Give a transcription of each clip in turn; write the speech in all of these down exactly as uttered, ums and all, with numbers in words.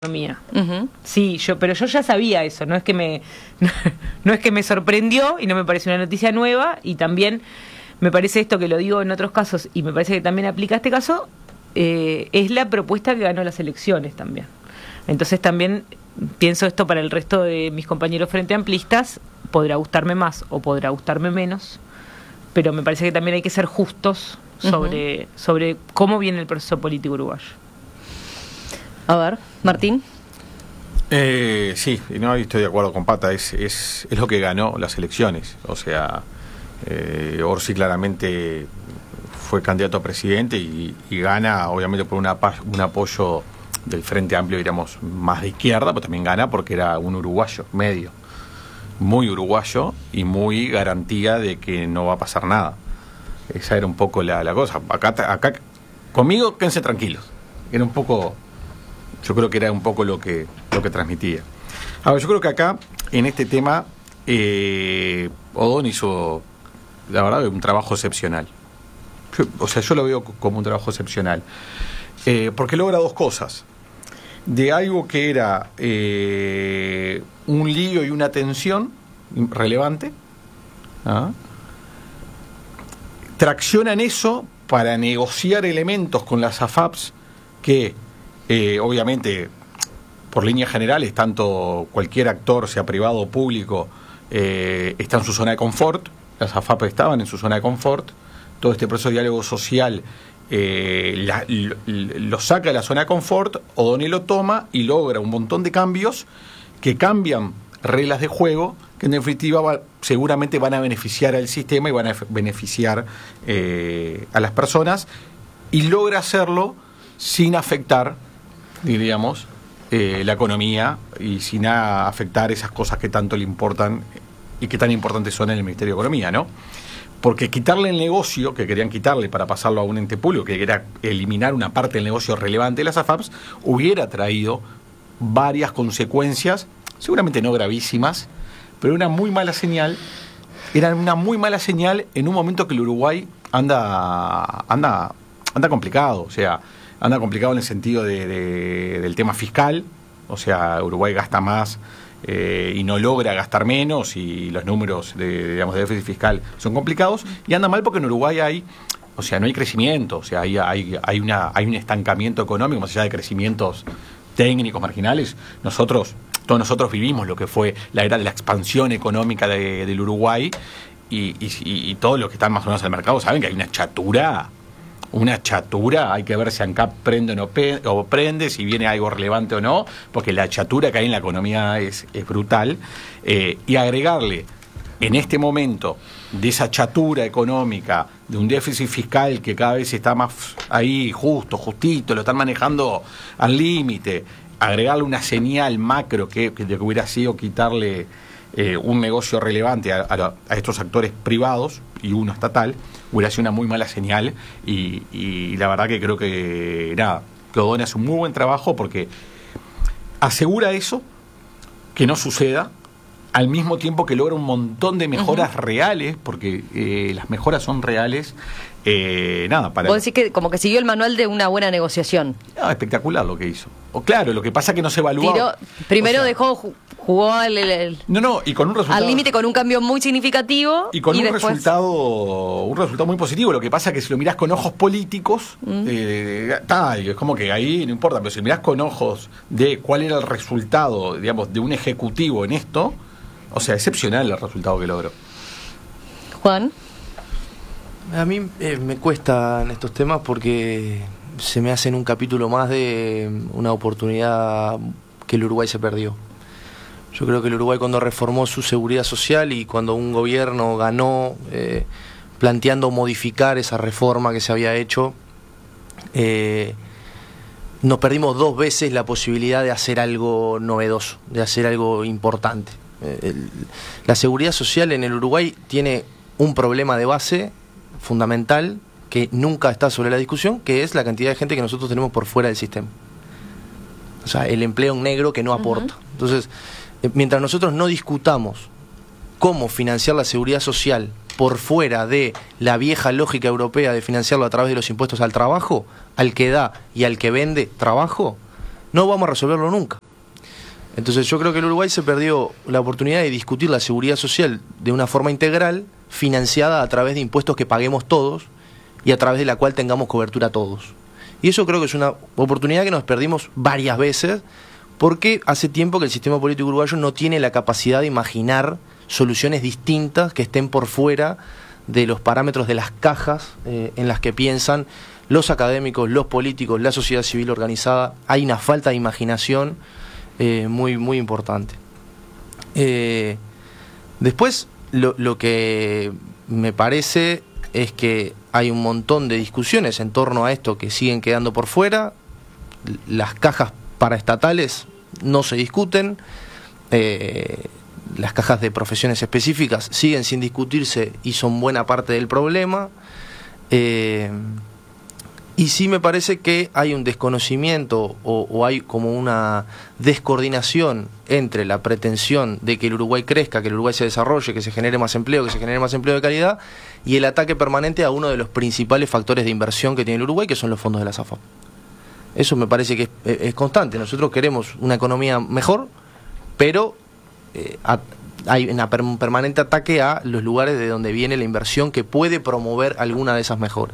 Mía. Uh-huh. Sí, yo, pero yo ya sabía eso, no es que me no, no es que me sorprendió y no me parece una noticia nueva, y también me parece esto que lo digo en otros casos y me parece que también aplica a este caso, eh, es la propuesta que ganó las elecciones también. Entonces también pienso esto para el resto de mis compañeros frente amplistas, podrá gustarme más o podrá gustarme menos, pero me parece que también hay que ser justos sobre, uh-huh. sobre cómo viene el proceso político uruguayo. A ver, Martín. Eh, sí, no estoy de acuerdo con Pata, es, es, es lo que ganó las elecciones. O sea, eh, Orsi claramente fue candidato a presidente y, y gana, obviamente, por una, un apoyo del Frente Amplio, diríamos, más de izquierda, pero también gana porque era un uruguayo medio, muy uruguayo y muy garantía de que no va a pasar nada. Esa era un poco la, la cosa. Acá, acá, conmigo, quédense tranquilos. Era un poco... Yo creo que era un poco lo que lo que transmitía. Ahora, yo creo que acá, en este tema, eh, Odón hizo, la verdad, un trabajo excepcional. Yo, o sea, yo lo veo como un trabajo excepcional. Eh, porque logra dos cosas. De algo que era eh, un lío y una tensión relevante, ¿ah? Traccionan eso para negociar elementos con las A F A Ps que... Eh, obviamente, por líneas generales, tanto cualquier actor, sea privado o público, eh, está en su zona de confort. Las A F A P estaban en su zona de confort. Todo este proceso de diálogo social eh, la, lo, lo saca de la zona de confort, O'Donnell lo toma y logra un montón de cambios que cambian reglas de juego que en definitiva va, seguramente van a beneficiar al sistema y van a beneficiar eh, a las personas, y logra hacerlo sin afectar, diríamos, eh, la economía y sin afectar esas cosas que tanto le importan y que tan importantes son en el Ministerio de Economía, ¿no? Porque quitarle el negocio, que querían quitarle para pasarlo a un ente público, que era eliminar una parte del negocio relevante de las A F A Ps, hubiera traído varias consecuencias, seguramente no gravísimas, pero una muy mala señal, era una muy mala señal en un momento que el Uruguay anda, anda, anda complicado, o sea, anda complicado en el sentido de, de, del tema fiscal, o sea, Uruguay gasta más eh, y no logra gastar menos, y los números de, digamos, de déficit fiscal son complicados, y anda mal porque en Uruguay hay, o sea, no hay crecimiento, o sea, hay, hay, hay, una, hay un estancamiento económico, más allá de crecimientos técnicos marginales. Nosotros, todos nosotros vivimos lo que fue la era de la expansión económica de, del Uruguay, y, y, y todos los que están más o menos en el mercado saben que hay una chatura, una chatura, hay que ver si ANCAP prende o no pe- o prende, si viene algo relevante o no, porque la chatura que hay en la economía es, es brutal, eh, y agregarle en este momento de esa chatura económica, de un déficit fiscal que cada vez está más ahí justo, justito, lo están manejando al límite, agregarle una señal macro que, que, que hubiera sido quitarle eh, un negocio relevante a, a, a estos actores privados y uno estatal, hubiera sido una muy mala señal, y, y la verdad que creo que nada, que O'Donnell hace un muy buen trabajo porque asegura eso, que no suceda, al mismo tiempo que logra un montón de mejoras uh-huh. reales, porque eh, las mejoras son reales. Eh, nada, para... Vos decís que como que siguió el manual de una buena negociación. No, espectacular lo que hizo. O claro, lo que pasa es que no se evaluó. Tiró, primero o sea, dejó, jugó al, el, el, no, no, y con un resultado, al límite, con un cambio muy significativo. Y con y un después... resultado un resultado muy positivo. Lo que pasa es que si lo mirás con ojos políticos, mm. eh, ta, es como que ahí no importa, pero si lo mirás con ojos de cuál era el resultado, digamos, de un ejecutivo en esto, o sea, excepcional el resultado que logró. Juan. A mí eh, me cuesta en estos temas porque se me hacen un capítulo más de una oportunidad que el Uruguay se perdió. Yo creo que el Uruguay, cuando reformó su seguridad social y cuando un gobierno ganó eh, planteando modificar esa reforma que se había hecho, eh, nos perdimos dos veces la posibilidad de hacer algo novedoso, de hacer algo importante. Eh, el, la seguridad social en el Uruguay tiene un problema de base fundamental que nunca está sobre la discusión, que es la cantidad de gente que nosotros tenemos por fuera del sistema. O sea, el empleo en negro que no aporta. Uh-huh. Entonces, eh, mientras nosotros no discutamos cómo financiar la seguridad social por fuera de la vieja lógica europea de financiarlo a través de los impuestos al trabajo, al que da y al que vende trabajo, no vamos a resolverlo nunca. Entonces yo creo que el Uruguay se perdió la oportunidad de discutir la seguridad social de una forma integral, financiada a través de impuestos que paguemos todos y a través de la cual tengamos cobertura todos. Y eso creo que es una oportunidad que nos perdimos varias veces, porque hace tiempo que el sistema político uruguayo no tiene la capacidad de imaginar soluciones distintas que estén por fuera de los parámetros de las cajas eh, en las que piensan los académicos, los políticos, la sociedad civil organizada. Hay una falta de imaginación eh, muy, muy importante. Eh, después, lo, lo que me parece es que hay un montón de discusiones en torno a esto que siguen quedando por fuera. Las cajas paraestatales no se discuten, eh, las cajas de profesiones específicas siguen sin discutirse y son buena parte del problema, eh, y sí me parece que hay un desconocimiento o, o hay como una descoordinación entre la pretensión de que el Uruguay crezca, que el Uruguay se desarrolle, que se genere más empleo, que se genere más empleo de calidad, y el ataque permanente a uno de los principales factores de inversión que tiene el Uruguay, que son los fondos de la SAFAP. Eso me parece que es, es constante. Nosotros queremos una economía mejor, pero eh, a, hay un per, permanente ataque a los lugares de donde viene la inversión que puede promover alguna de esas mejoras.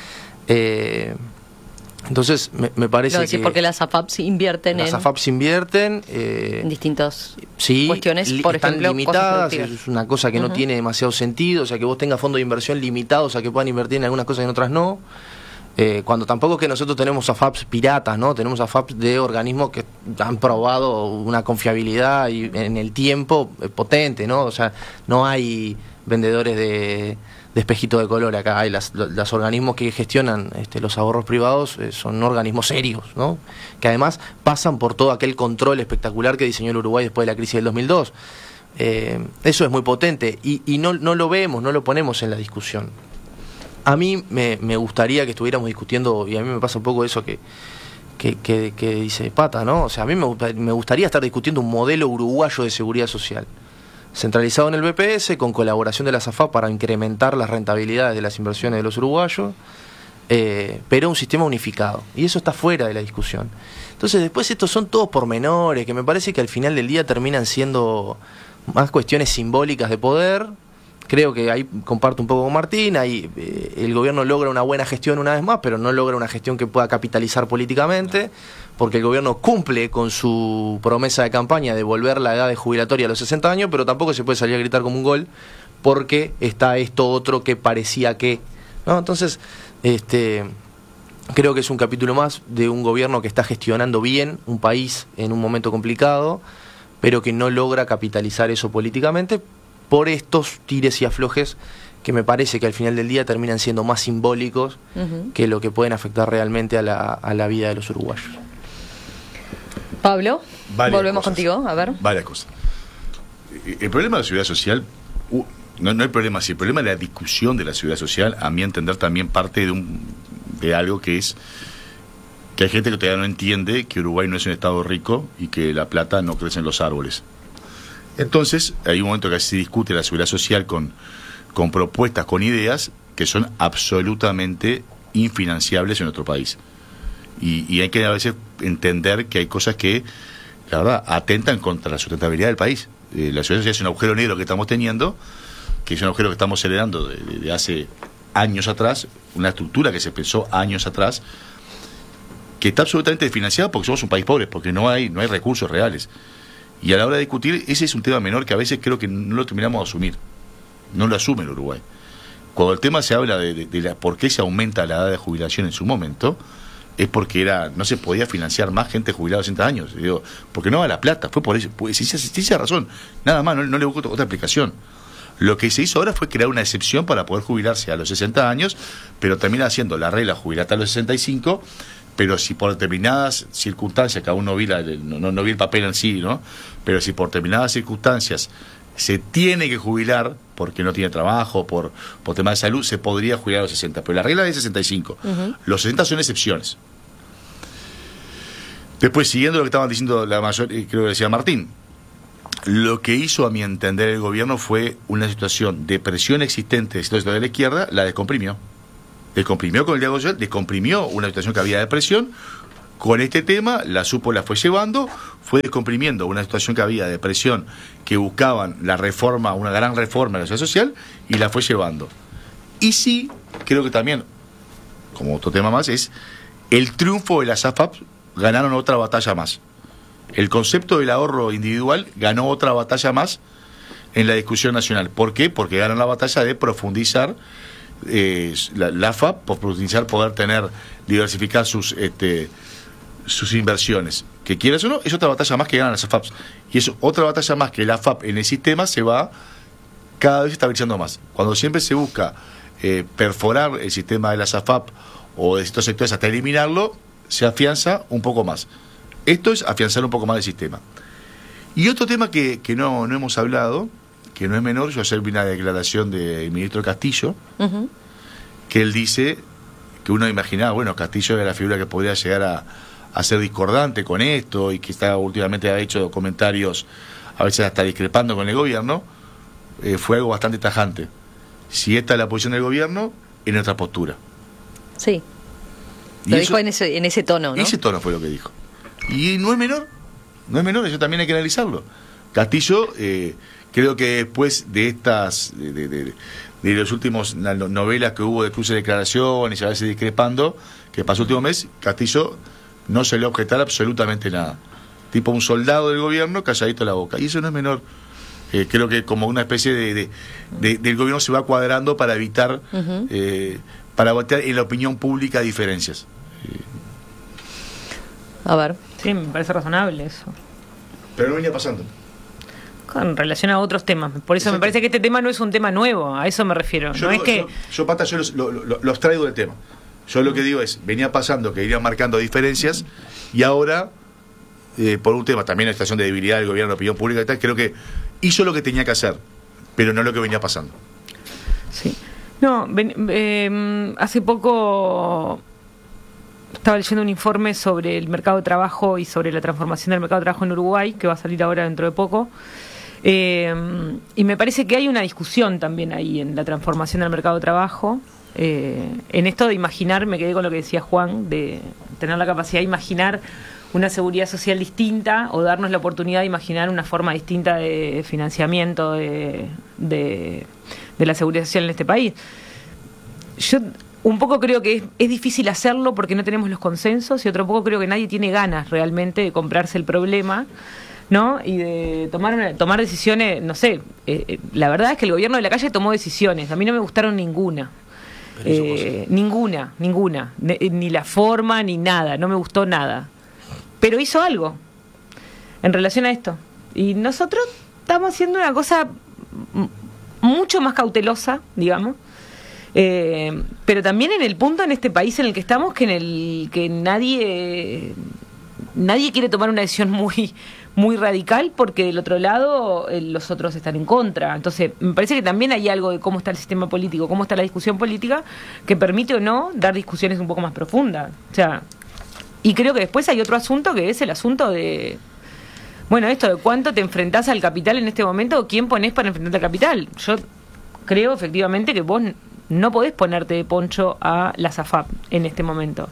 Eh, entonces, me, me parece no, que... porque las AFAPs invierten las en... Las AFAPs invierten... Eh, en distintas sí, cuestiones, por están ejemplo, limitadas, es una cosa que uh-huh. no tiene demasiado sentido, o sea, que vos tengas fondos de inversión limitados a que puedan invertir en algunas cosas y en otras no. Eh, cuando tampoco es que nosotros tenemos AFAPs piratas, ¿no? Tenemos AFAPs de organismos que han probado una confiabilidad y en el tiempo eh, potente, ¿no? O sea, no hay vendedores de, de espejito de color acá. Hay las, los organismos que gestionan este, los ahorros privados, eh, son organismos serios, ¿no? Que además pasan por todo aquel control espectacular que diseñó el Uruguay después de la crisis del dos mil dos. Eh, eso es muy potente y, y no, no lo vemos, no lo ponemos en la discusión. A mí me, me gustaría que estuviéramos discutiendo, y a mí me pasa un poco eso que, que, que, que dice Pata, ¿no? O sea, a mí me, me gustaría estar discutiendo un modelo uruguayo de seguridad social, centralizado en el B P S, con colaboración de la SAFAP para incrementar las rentabilidades de las inversiones de los uruguayos, eh, pero un sistema unificado. Y eso está fuera de la discusión. Entonces, después estos son todos pormenores, que me parece que al final del día terminan siendo más cuestiones simbólicas de poder. Creo que ahí comparto un poco con Martín, ahí eh, el gobierno logra una buena gestión una vez más, pero no logra una gestión que pueda capitalizar políticamente, porque el gobierno cumple con su promesa de campaña de volver la edad de jubilatoria a los sesenta años, pero tampoco se puede salir a gritar como un gol, porque está esto otro que parecía que... ¿no? Entonces, este, creo que es un capítulo más de un gobierno que está gestionando bien un país en un momento complicado, pero que no logra capitalizar eso políticamente, por estos tires y aflojes que me parece que al final del día terminan siendo más simbólicos uh-huh. que lo que pueden afectar realmente a la, a la vida de los uruguayos. Pablo, varias volvemos cosas, contigo, a ver. Varias cosas. El problema de la seguridad social, uh, no, no el problema, sí, el problema de la discusión de la seguridad social, a mi entender, también parte de, un, de algo que es que hay gente que todavía no entiende que Uruguay no es un estado rico y que la plata no crece en los árboles. Entonces, hay un momento que se discute la seguridad social con, con propuestas, con ideas que son absolutamente infinanciables en nuestro país. Y, y hay que a veces entender que hay cosas que, la verdad, atentan contra la sustentabilidad del país. Eh, la seguridad social es un agujero negro que estamos teniendo, que es un agujero que estamos acelerando desde de hace años atrás, una estructura que se pensó años atrás, que está absolutamente desfinanciada porque somos un país pobre, porque no hay, no hay recursos reales. Y a la hora de discutir, ese es un tema menor que a veces creo que no lo terminamos de asumir. No lo asume el Uruguay. Cuando el tema se habla de, de, de la, por qué se aumenta la edad de jubilación en su momento, es porque era no se podía financiar más gente jubilada de sesenta años. Digo, porque no a la plata, fue por eso. Pues, sí, sí, sí, sí, razón. Nada más, no, no le busco otra explicación. Lo que se hizo ahora fue crear una excepción para poder jubilarse a los sesenta años, pero termina haciendo la regla jubilata a los sesenta y cinco. Pero si por determinadas circunstancias, que aún no vi, la, no, no, no vi el papel en sí, ¿no? Pero si por determinadas circunstancias se tiene que jubilar, porque no tiene trabajo, por, por temas de salud, se podría jubilar a los sesenta. Pero la regla es sesenta y cinco. Uh-huh. Los sesenta son excepciones. Después, siguiendo lo que estaban diciendo la mayor, creo que decía Martín, lo que hizo, a mi entender, el gobierno fue una situación de presión existente de la izquierda, la descomprimió. Descomprimió con el diálogo social, descomprimió una situación que había de presión, con este tema, la supo, la fue llevando, fue descomprimiendo una situación que había de presión, que buscaban la reforma, una gran reforma de la sociedad social, y la fue llevando. Y sí, creo que también, como otro tema más, es el triunfo de las A F A P, ganaron otra batalla más. El concepto del ahorro individual ganó otra batalla más en la discusión nacional. ¿Por qué? Porque ganan la batalla de profundizar eh, la, la A F A P, por profundizar, poder tener, diversificar sus este, sus inversiones. Que quieras o no, es otra batalla más que ganan las A F A Ps. Y es otra batalla más que la A F A P en el sistema se va cada vez estabilizando más. Cuando siempre se busca eh, perforar el sistema de las A F A P o de estos sectores hasta eliminarlo, se afianza un poco más. Esto es afianzar un poco más el sistema. Y otro tema que, que no, no hemos hablado, que no es menor, yo ayer vi una declaración del ministro Castillo, uh-huh. que él dice que uno imaginaba, bueno, Castillo era la figura que podría llegar a, a ser discordante con esto y que está últimamente ha hecho comentarios a veces hasta discrepando con el gobierno, eh, fue algo bastante tajante. Si esta es la posición del gobierno, en otra postura. Sí. Y lo eso, dijo en ese, en ese tono, ¿no? Ese tono fue lo que dijo. Y no es menor, no es menor, eso también hay que analizarlo. Castillo, eh, creo que después de estas, de, de, de, de los últimos novelas que hubo de cruce de declaraciones y a veces discrepando, que pasó el último mes, Castillo no se le objetar absolutamente nada. Tipo un soldado del gobierno calladito la boca. Y eso no es menor. Eh, creo que como una especie de, de, de del gobierno se va cuadrando para evitar, uh-huh. eh, para evitar en la opinión pública diferencias. Eh, A ver. Sí, me parece razonable eso. Pero no venía pasando. Con relación a otros temas. Por eso Exacto. me parece que este tema no es un tema nuevo, a eso me refiero. Yo, no es que... yo, yo Pata, yo los, lo, lo, los traigo del tema. Yo lo que digo es, venía pasando que irían marcando diferencias y ahora, eh, por un tema también la situación de debilidad del gobierno, de opinión pública y tal, creo que hizo lo que tenía que hacer, pero no lo que venía pasando. Sí. No, ven, eh, hace poco... estaba leyendo un informe sobre el mercado de trabajo y sobre la transformación del mercado de trabajo en Uruguay, que va a salir ahora dentro de poco. Eh, y me parece que hay una discusión también ahí en la transformación del mercado de trabajo. Eh, en esto de imaginar, me quedé con lo que decía Juan, de tener la capacidad de imaginar una seguridad social distinta o darnos la oportunidad de imaginar una forma distinta de financiamiento de, de, de la seguridad social en este país. Yo... un poco creo que es, es difícil hacerlo porque no tenemos los consensos y otro poco creo que nadie tiene ganas realmente de comprarse el problema, ¿no? Y de tomar una, tomar decisiones, no sé, eh, eh, la verdad es que el gobierno de la calle tomó decisiones, a mí no me gustaron ninguna. Eh, ninguna, ninguna, ni, ni la forma ni nada, no me gustó nada. Pero hizo algo en relación a esto. Y nosotros estamos haciendo una cosa m- mucho más cautelosa, digamos. Eh, pero también en el punto en este país en el que estamos que en el que nadie nadie quiere tomar una decisión muy muy radical porque del otro lado eh, los otros están en contra. Entonces me parece que también hay algo de cómo está el sistema político, cómo está la discusión política que permite o no dar discusiones un poco más profundas. O sea, y creo que después hay otro asunto que es el asunto de bueno, esto de cuánto te enfrentás al capital en este momento o quién ponés para enfrentarte al capital. Yo creo efectivamente que vos no podés ponerte de poncho a las A F A P en este momento.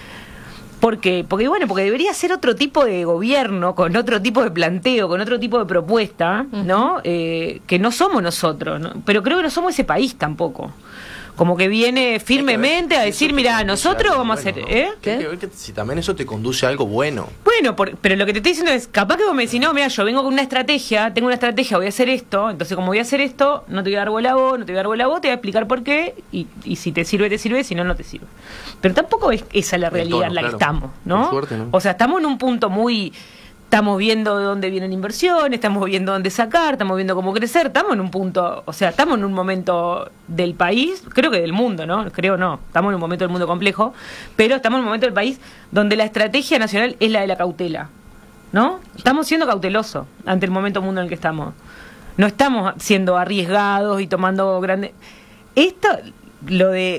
Porque, porque bueno, porque debería ser otro tipo de gobierno, con otro tipo de planteo, con otro tipo de propuesta, ¿no? Uh-huh. Eh, que no somos nosotros, ¿no? Pero creo que no somos ese país tampoco. Como que viene firmemente a decir, mira, nosotros vamos bueno, a hacer... ¿eh? ¿Qué? Que ver que si también eso te conduce a algo bueno. Bueno, por, pero lo que te estoy diciendo es, capaz que vos me decís, no, mira, yo vengo con una estrategia, tengo una estrategia, voy a hacer esto, entonces como voy a hacer esto, no te voy a dar bola a vos, no te voy a dar bola a vos, te voy a explicar por qué, y, y si te sirve, te sirve, si no, no te sirve. Pero tampoco es esa la realidad tono, en la claro. que estamos, ¿no? Por suerte, ¿no? O sea, estamos en un punto muy... Estamos viendo de dónde vienen inversiones, estamos viendo dónde sacar, estamos viendo cómo crecer, estamos en un punto, o sea, estamos en un momento del país, creo que del mundo, ¿no? Creo no, estamos en un momento del mundo complejo, pero estamos en un momento del país donde la estrategia nacional es la de la cautela, ¿no? Estamos siendo cautelosos ante el momento mundo en el que estamos. No estamos siendo arriesgados y tomando grandes... Esto, lo de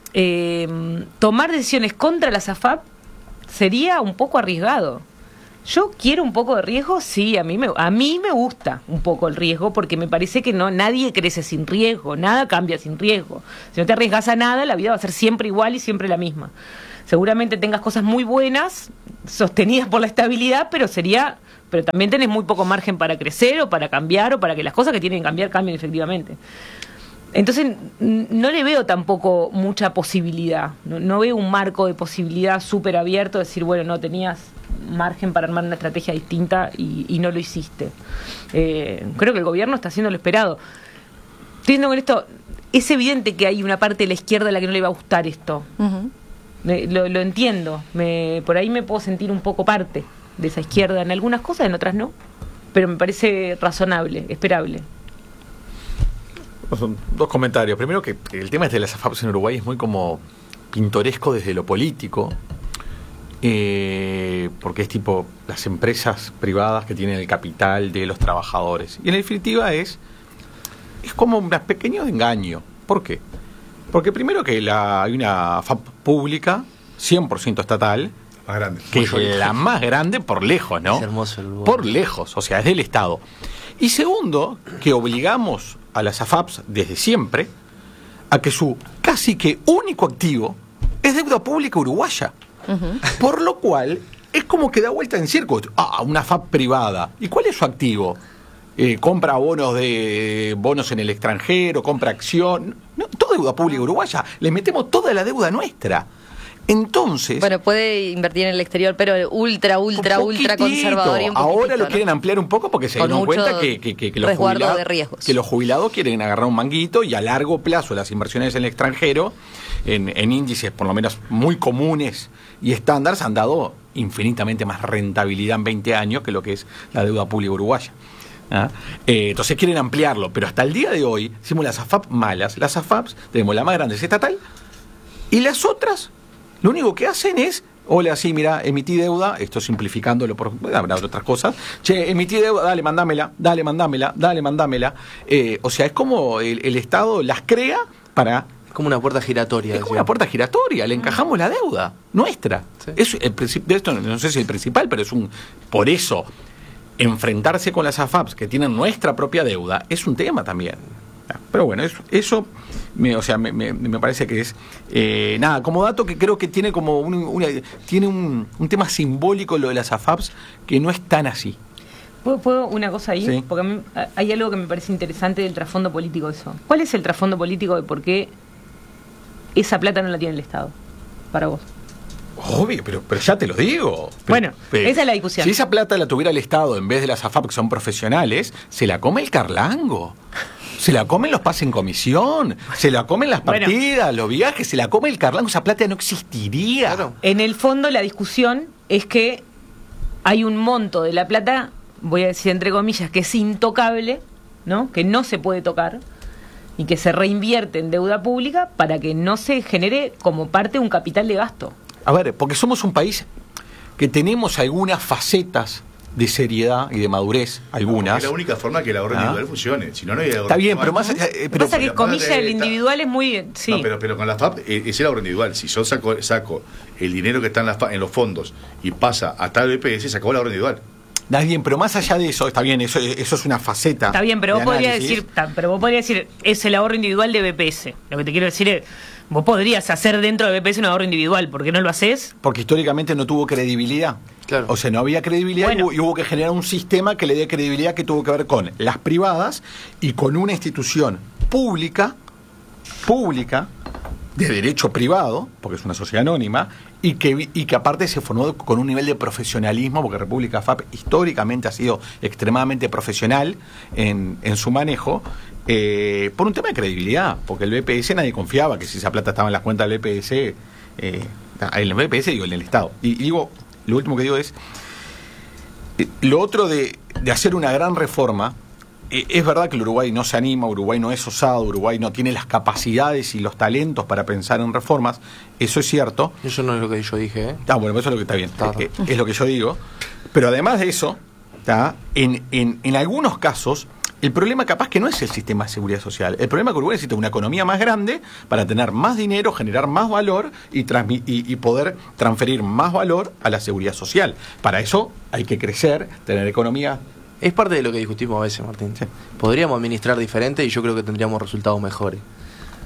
eh, tomar decisiones contra las A F A P sería un poco arriesgado. Yo quiero un poco de riesgo, sí, a mí me a mí me gusta un poco el riesgo porque me parece que no nadie crece sin riesgo, nada cambia sin riesgo. Si no te arriesgas a nada, la vida va a ser siempre igual y siempre la misma. seguramente tengas cosas muy buenas, sostenidas por la estabilidad, pero sería, pero también tenés muy poco margen para crecer o para cambiar o para que las cosas que tienen que cambiar cambien efectivamente. Entonces no le veo tampoco mucha posibilidad, no, no veo un marco de posibilidad súper abierto, de decir, bueno, no tenías margen para armar una estrategia distinta y, y no lo hiciste. Eh, creo que el gobierno está haciendo lo esperado. Estoy diciendo con esto, es evidente que hay una parte de la izquierda a la que no le va a gustar esto. Uh-huh. Me, lo, lo entiendo, me, por ahí me puedo sentir un poco parte de esa izquierda en algunas cosas, en otras no, pero me parece razonable, esperable. Son dos comentarios. Primero, que el tema este de las A F A Ps en Uruguay es muy como pintoresco desde lo político, eh, porque es tipo las empresas privadas que tienen el capital de los trabajadores. Y en definitiva es es como un pequeño engaño. ¿Por qué? Porque primero que la, hay una A F A P pública, cien por ciento estatal, más grande, que es la más grande por lejos, ¿no? Es hermoso el lugar. Por lejos, o sea, es del Estado. Y segundo, que obligamos a las A F A Ps desde siempre a que su casi que único activo es deuda pública uruguaya. Uh-huh. Por lo cual es como que da vuelta en círculo. Ah, una A F A P privada. ¿Y cuál es su activo? Eh, compra bonos de bonos en el extranjero, compra acción. No, toda deuda pública uruguaya. Le metemos toda la deuda nuestra. Entonces, bueno, puede invertir en el exterior, pero ultra, ultra, ultra conservador y un poquitito, ahora lo ¿no? quieren ampliar un poco porque se Con dieron mucho cuenta que, que, que, que, los resguardo jubilados, de riesgos. que los jubilados quieren agarrar un manguito y a largo plazo las inversiones en el extranjero, en, en índices por lo menos muy comunes y estándares, han dado infinitamente más rentabilidad en veinte años que lo que es la deuda pública uruguaya. ¿Ah? Eh, entonces quieren ampliarlo, pero hasta el día de hoy hicimos las A F A P malas. Las A F A Ps, tenemos la más grande, es estatal, y las otras lo único que hacen es, hola, sí, mira, emití deuda, esto simplificándolo, por habrá otras cosas, che, emití deuda, dale, mandámela, dale, mandámela, dale, mandámela. Eh, o sea, es como el, el Estado las crea para... Es como una puerta giratoria. Es como una puerta giratoria, le encajamos la deuda nuestra. Sí. Es el principio, esto no sé si es el principal, pero es un... Por eso, enfrentarse con las A F A Ps que tienen nuestra propia deuda es un tema también. Pero bueno, eso, eso me, o sea, me, me, me parece que es eh, nada, como dato que creo que tiene como un, una, tiene un, un tema simbólico lo de las A F A Ps que no es tan así. ¿Puedo, ¿Puedo una cosa ahí? Sí. Porque a mí hay algo que me parece interesante del trasfondo político de eso. ¿Cuál es el trasfondo político de por qué esa plata no la tiene el Estado? Para vos. Obvio, pero, pero ya te lo digo. Pero, bueno, pero, esa es la discusión. Si esa plata la tuviera el Estado en vez de las A F A P que son profesionales, se la come el carlango. Se la comen los pases en comisión, se la comen las partidas, bueno, los viajes, se la come el carlango, esa plata no existiría. Claro. En el fondo la discusión es que hay un monto de la plata, voy a decir entre comillas, que es intocable, ¿no? Que no se puede tocar y que se reinvierte en deuda pública para que no se genere como parte un capital de gasto. A ver, porque somos un país que tenemos algunas facetas de seriedad y de madurez, algunas. Es la única forma que el ahorro ¿Ah? individual funcione. Si no, no hay ahorro Está bien, individual. pero más allá. Eh, pero pasa que comilla el individual es muy. Sí. No, pero, pero con la F A P es el ahorro individual. Si yo saco, saco el dinero que está en, la, en los fondos y pasa a tal B P S, se acabó el ahorro individual. Está bien, pero más allá de eso, está bien, eso, eso es una faceta. Está bien, pero vos podrías decir, pero vos podrías decir, es el ahorro individual de B P S. Lo que te quiero decir es, vos podrías hacer dentro de B P S un ahorro individual, ¿por qué no lo haces? Porque históricamente no tuvo credibilidad. Claro. O sea, no había credibilidad bueno. y, hubo, y hubo que generar un sistema que le dé credibilidad que tuvo que ver con las privadas y con una institución pública, pública, de derecho privado, porque es una sociedad anónima, y que, y que aparte se formó con un nivel de profesionalismo, porque República F A P históricamente ha sido extremadamente profesional en, en su manejo, eh, por un tema de credibilidad, porque el B P S nadie confiaba que si esa plata estaba en las cuentas del B P S, eh, en el B P S digo, en el Estado. Y, y digo, lo último que digo es, eh, lo otro de, de hacer una gran reforma. Es verdad que el Uruguay no se anima, Uruguay no es osado, Uruguay no tiene las capacidades y los talentos para pensar en reformas, eso es cierto. Eso no es lo que yo dije, ¿eh? Ah, bueno, eso es lo que está bien, está, está. Es, es lo que yo digo. Pero además de eso, ¿está? En, en, en algunos casos, el problema capaz que no es el sistema de seguridad social. El problema es que Uruguay necesita una economía más grande para tener más dinero, generar más valor y, transmi- y, y poder transferir más valor a la seguridad social. Para eso hay que crecer, tener economía. Es parte de lo que discutimos a veces, Martín. Sí. Podríamos administrar diferente y yo creo que tendríamos resultados mejores.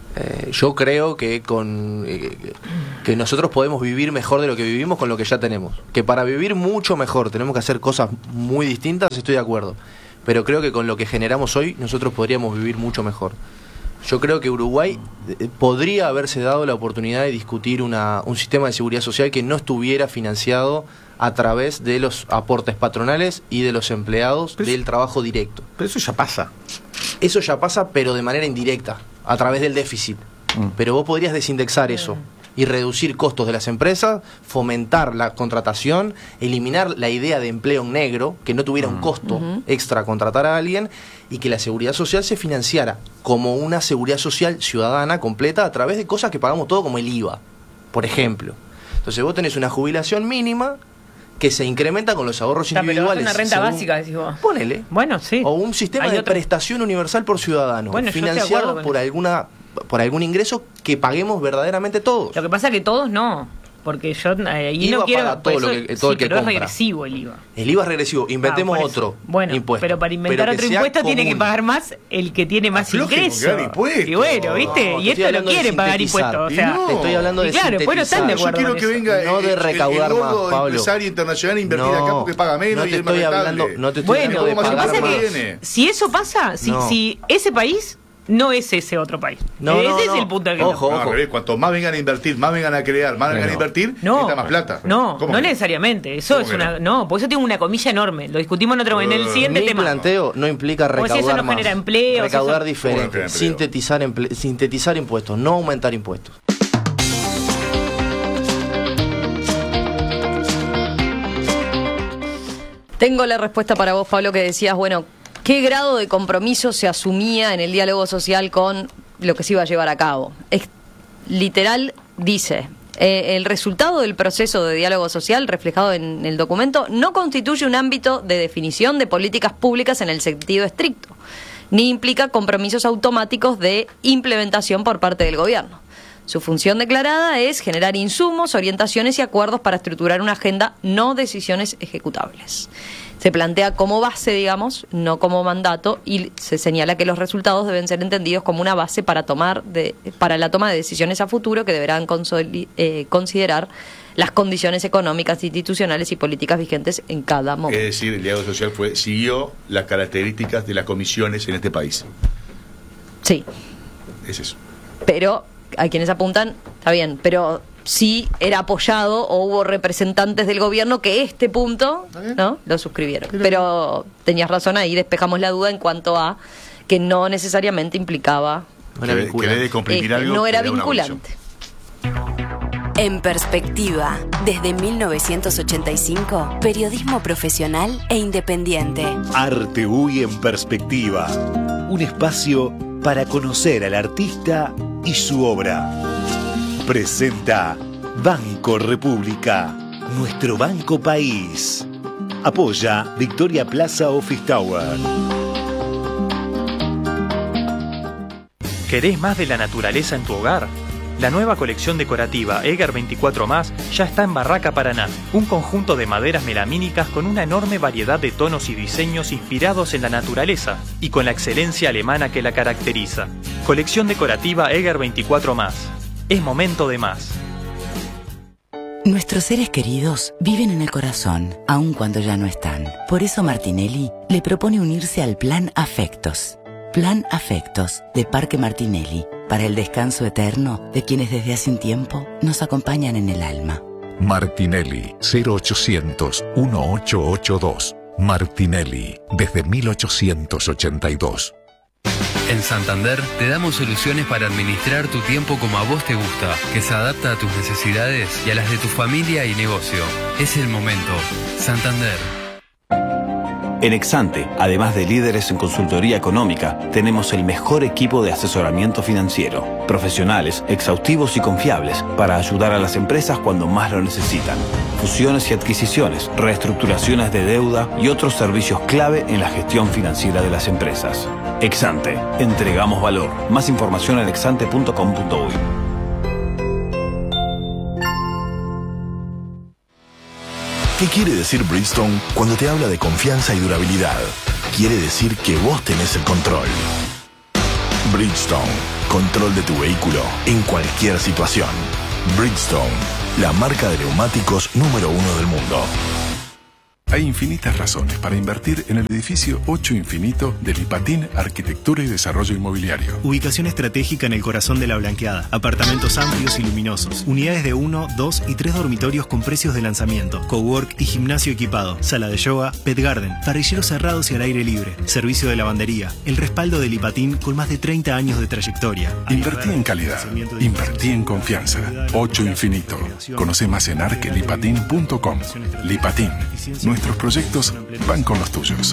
Eh, yo creo que con eh, que nosotros podemos vivir mejor de lo que vivimos con lo que ya tenemos. Que para vivir mucho mejor tenemos que hacer cosas muy distintas, estoy de acuerdo. Pero creo que con lo que generamos hoy nosotros podríamos vivir mucho mejor. Yo creo que Uruguay eh, podría haberse dado la oportunidad de discutir una, un sistema de seguridad social que no estuviera financiado a través de los aportes patronales y de los empleados pero del trabajo directo. Pero eso ya pasa. Eso ya pasa, pero de manera indirecta, a través del déficit. Mm. Pero vos podrías desindexar eso y reducir costos de las empresas, fomentar la contratación, eliminar la idea de empleo negro, que no tuviera un costo uh-huh. extra contratar a alguien, y que la seguridad social se financiara como una seguridad social ciudadana completa a través de cosas que pagamos todo, como el I V A, por ejemplo. Entonces vos tenés una jubilación mínima que se incrementa con los ahorros ya, individuales. Pero es una renta según, básica, decís vos. Ponele. Bueno, sí. O un sistema Hay de otro... prestación universal por ciudadano, bueno, financiado por alguna por algún ingreso que paguemos verdaderamente todos. Lo que pasa es que todos no, porque yo ahí I V A no quiero paga todo eso, lo que, todo sí, el que pero compra. Es regresivo el I V A. El I V A es regresivo, inventemos ah, otro bueno, impuesto. Pero para inventar pero otro impuesto común. Tiene que pagar más el que tiene más ingresos. Y bueno, ¿viste? No, y esto no quiere pagar impuestos, o sea, no. Te estoy hablando de claro, después no están de acuerdo. Yo quiero que venga no de recaudar el, el más, Pablo. empresario internacional a invertir no, acá porque paga menos no te y es más estoy rentable. hablando, no te estoy bueno, hablando de lo que pasa pagar es que si eso pasa, si, no. si ese país no es ese otro país. No, ese no, es no. el punto de Ojo, no. ojo. No, cuanto más vengan a invertir, más vengan a crear, más vengan bueno. a invertir, no, necesita más plata. No, no que? necesariamente. Eso es una. No? no, por eso tiene una comilla enorme. Lo discutimos en otro uh, en el siguiente mi tema. Mi planteo no implica recaudar si eso no más. genera empleo. Recaudar eso... diferente. Bueno, sintetizar, emple... sintetizar impuestos, no aumentar impuestos. Tengo la respuesta para vos, Pablo, que decías, bueno, ¿qué grado de compromiso se asumía en el diálogo social con lo que se iba a llevar a cabo? Es, literal, dice, eh, el resultado del proceso de diálogo social reflejado en el documento no constituye un ámbito de definición de políticas públicas en el sentido estricto, ni implica compromisos automáticos de implementación por parte del gobierno. Su función declarada es generar insumos, orientaciones y acuerdos para estructurar una agenda, no decisiones ejecutables. Se plantea como base, digamos, no como mandato, y se señala que los resultados deben ser entendidos como una base para tomar de, para la toma de decisiones a futuro que deberán consoli, eh, considerar las condiciones económicas, institucionales y políticas vigentes en cada momento. Es decir, el diálogo social fue siguió las características de las comisiones en este país. Sí. Es eso. Pero hay quienes apuntan, está bien, pero sí era apoyado o hubo representantes del gobierno que este punto no lo suscribieron. Pero tenías razón, ahí despejamos la duda en cuanto a que no necesariamente implicaba no era vinculante. Que comprimir algo, no era vinculante. En Perspectiva, desde mil novecientos ochenta y cinco, periodismo profesional e independiente. Arte U Y en Perspectiva, un espacio para conocer al artista y su obra. Presenta Banco República, nuestro banco país. Apoya Victoria Plaza Office Tower. ¿Querés más de la naturaleza en tu hogar? La nueva colección decorativa Eger veinticuatro más ya está en Barraca Paraná, un conjunto de maderas melamínicas con una enorme variedad de tonos y diseños inspirados en la naturaleza y con la excelencia alemana que la caracteriza. Colección decorativa Eger veinticuatro más. Es momento de más. Nuestros seres queridos viven en el corazón, aun cuando ya no están. Por eso Martinelli le propone unirse al Plan Afectos. Plan Afectos de Parque Martinelli, para el descanso eterno de quienes desde hace un tiempo nos acompañan en el alma. Martinelli, cero ochocientos, dieciocho ochenta y dos. Martinelli, desde mil ochocientos ochenta y dos. En Santander te damos soluciones para administrar tu tiempo como a vos te gusta, que se adapta a tus necesidades y a las de tu familia y negocio. Es el momento. Santander. En Exante, además de líderes en consultoría económica, tenemos el mejor equipo de asesoramiento financiero. Profesionales, exhaustivos y confiables para ayudar a las empresas cuando más lo necesitan. Fusiones y adquisiciones, reestructuraciones de deuda y otros servicios clave en la gestión financiera de las empresas. Exante, entregamos valor. Más información en exante punto com punto uy. ¿Qué quiere decir Bridgestone cuando te habla de confianza y durabilidad? Quiere decir que vos tenés el control. Bridgestone, control de tu vehículo en cualquier situación. Bridgestone, la marca de neumáticos número uno del mundo. Hay infinitas razones para invertir en el edificio ocho Infinito de Lipatín Arquitectura y Desarrollo Inmobiliario. Ubicación estratégica en el corazón de la Blanqueada. Apartamentos amplios y luminosos. Unidades de uno, dos y tres dormitorios con precios de lanzamiento. Cowork y gimnasio equipado. Sala de yoga, pet garden. Parrilleros cerrados y al aire libre. Servicio de lavandería. El respaldo de Lipatín con más de treinta años de trayectoria. Invertí en calidad. Invertí en confianza. ocho Infinito. Conoce más en arquelipatín punto com. Lipatín. Nuestros proyectos van con los tuyos.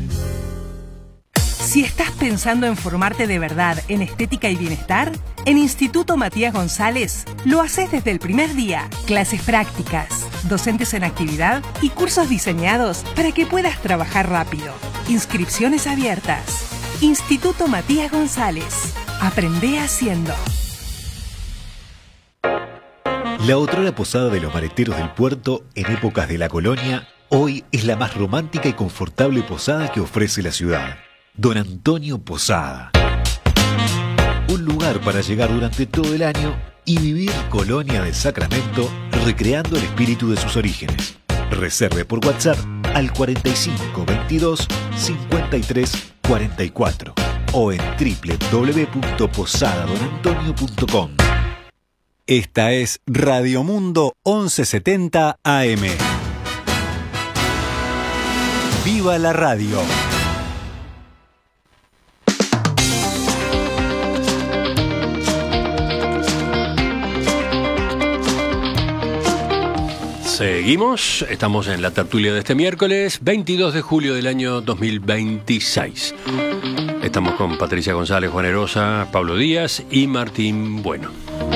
Si estás pensando en formarte de verdad en estética y bienestar, en Instituto Matías González lo haces desde el primer día. Clases prácticas, docentes en actividad y cursos diseñados para que puedas trabajar rápido. Inscripciones abiertas. Instituto Matías González. Aprende haciendo. La otrora posada de los mareteros del puerto en épocas de la colonia, hoy es la más romántica y confortable posada que ofrece la ciudad. Don Antonio Posada. Un lugar para llegar durante todo el año y vivir Colonia del Sacramento recreando el espíritu de sus orígenes. Reserve por WhatsApp al cuarenta y cinco veintidós cincuenta y tres cuarenta y cuatro o en doble u doble u doble u punto posada don antonio punto com. Esta es Radio Mundo once setenta A M. ¡Viva la radio! Seguimos, estamos en la tertulia de este miércoles, veintidós de julio del año dos mil veintiséis. Estamos con Patricia González, Juan Erosa, Pablo Díaz y Martín Bueno.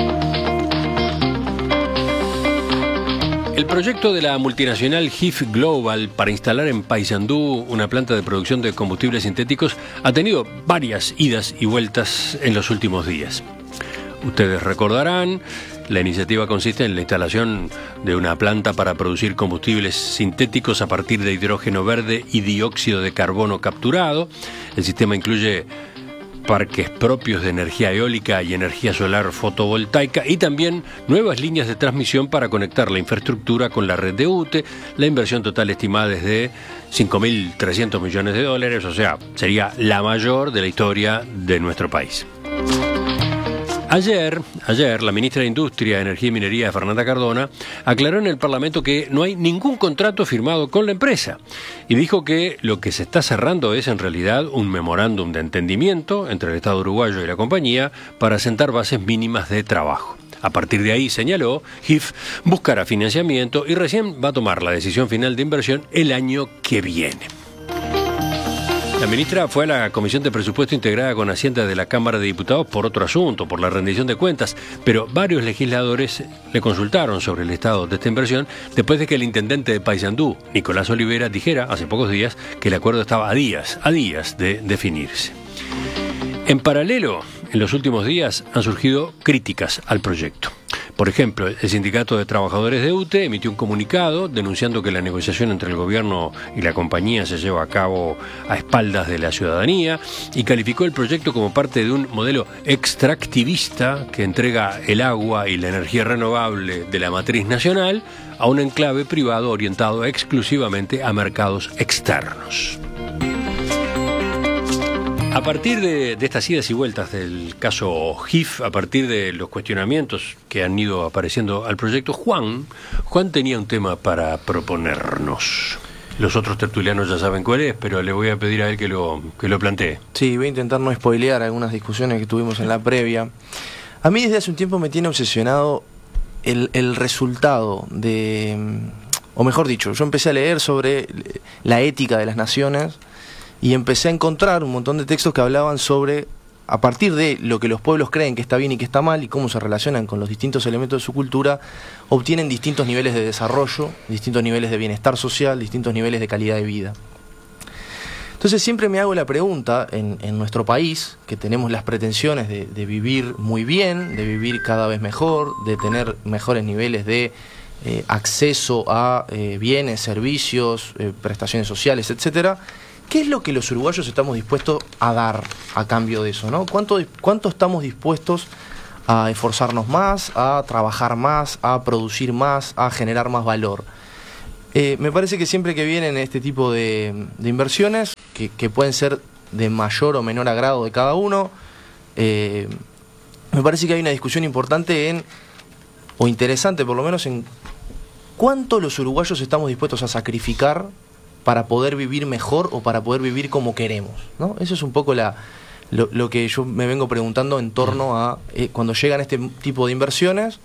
El proyecto de la multinacional G I F Global para instalar en Paysandú una planta de producción de combustibles sintéticos ha tenido varias idas y vueltas en los últimos días. Ustedes recordarán, la iniciativa consiste en la instalación de una planta para producir combustibles sintéticos a partir de hidrógeno verde y dióxido de carbono capturado. El sistema incluye parques propios de energía eólica y energía solar fotovoltaica y también nuevas líneas de transmisión para conectar la infraestructura con la red de U T E. La inversión total estimada es de cinco mil trescientos millones de dólares, o sea, sería la mayor de la historia de nuestro país. Ayer, ayer, la ministra de Industria, Energía y Minería, Fernanda Cardona, aclaró en el Parlamento que no hay ningún contrato firmado con la empresa y dijo que lo que se está cerrando es en realidad un memorándum de entendimiento entre el Estado uruguayo y la compañía para sentar bases mínimas de trabajo. A partir de ahí, señaló, G I F buscará financiamiento y recién va a tomar la decisión final de inversión el año que viene. La ministra fue a la Comisión de Presupuesto integrada con Hacienda de la Cámara de Diputados por otro asunto, por la rendición de cuentas, pero varios legisladores le consultaron sobre el estado de esta inversión después de que el intendente de Paysandú, Nicolás Olivera, dijera hace pocos días que el acuerdo estaba a días, a días de definirse. En paralelo, en los últimos días han surgido críticas al proyecto. Por ejemplo, el Sindicato de Trabajadores de U T E emitió un comunicado denunciando que la negociación entre el gobierno y la compañía se lleva a cabo a espaldas de la ciudadanía y calificó el proyecto como parte de un modelo extractivista que entrega el agua y la energía renovable de la matriz nacional a un enclave privado orientado exclusivamente a mercados externos. A partir de, de estas idas y vueltas del caso G I F, a partir de los cuestionamientos que han ido apareciendo al proyecto, Juan, Juan tenía un tema para proponernos. Los otros tertulianos ya saben cuál es, pero le voy a pedir a él que lo, que lo plantee. Sí, voy a intentar no spoilear algunas discusiones que tuvimos en la previa. A mí desde hace un tiempo me tiene obsesionado el, el resultado de... O mejor dicho, yo empecé a leer sobre la ética de las naciones y empecé a encontrar un montón de textos que hablaban sobre, a partir de lo que los pueblos creen que está bien y que está mal y cómo se relacionan con los distintos elementos de su cultura, obtienen distintos niveles de desarrollo, distintos niveles de bienestar social, distintos niveles de calidad de vida. Entonces siempre me hago la pregunta, en, en nuestro país, que tenemos las pretensiones de, de vivir muy bien, de vivir cada vez mejor, de tener mejores niveles de eh, acceso a eh, bienes, servicios, eh, prestaciones sociales, etcétera, ¿qué es lo que los uruguayos estamos dispuestos a dar a cambio de eso, ¿no? ¿Cuánto, cuánto estamos dispuestos a esforzarnos más, a trabajar más, a producir más, a generar más valor? Eh, me parece que siempre que vienen este tipo de, de inversiones, que, que pueden ser de mayor o menor agrado de cada uno, eh, me parece que hay una discusión importante en, o interesante por lo menos, en cuánto los uruguayos estamos dispuestos a sacrificar para poder vivir mejor o para poder vivir como queremos, ¿no? Eso es un poco la, lo, lo que yo me vengo preguntando en torno a eh, cuando llegan este tipo de inversiones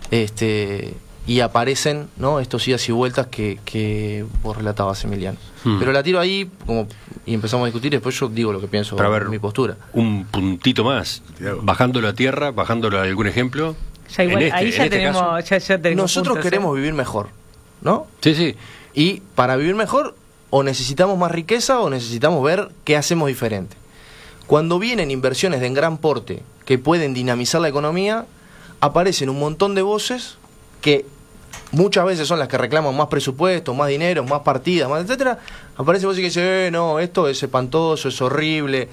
este, y aparecen, ¿no?, estos idas y vueltas que, que vos relatabas, Emiliano. Hmm. Pero la tiro ahí como, y empezamos a discutir, después yo digo lo que pienso, para ver, mi postura. Un puntito más, bajándolo a tierra, bajándolo a algún ejemplo. Ya igual, este, ahí ya, este tenemos, caso, ya, ya tenemos nosotros puntos, queremos ¿eh? vivir mejor, ¿no? Sí, sí. Y para vivir mejor, o necesitamos más riqueza o necesitamos ver qué hacemos diferente. Cuando vienen inversiones de gran porte que pueden dinamizar la economía, aparecen un montón de voces que muchas veces son las que reclaman más presupuesto, más dinero, más partidas, más etcétera. Aparecen voces que dicen, eh, no, esto es espantoso, es horrible,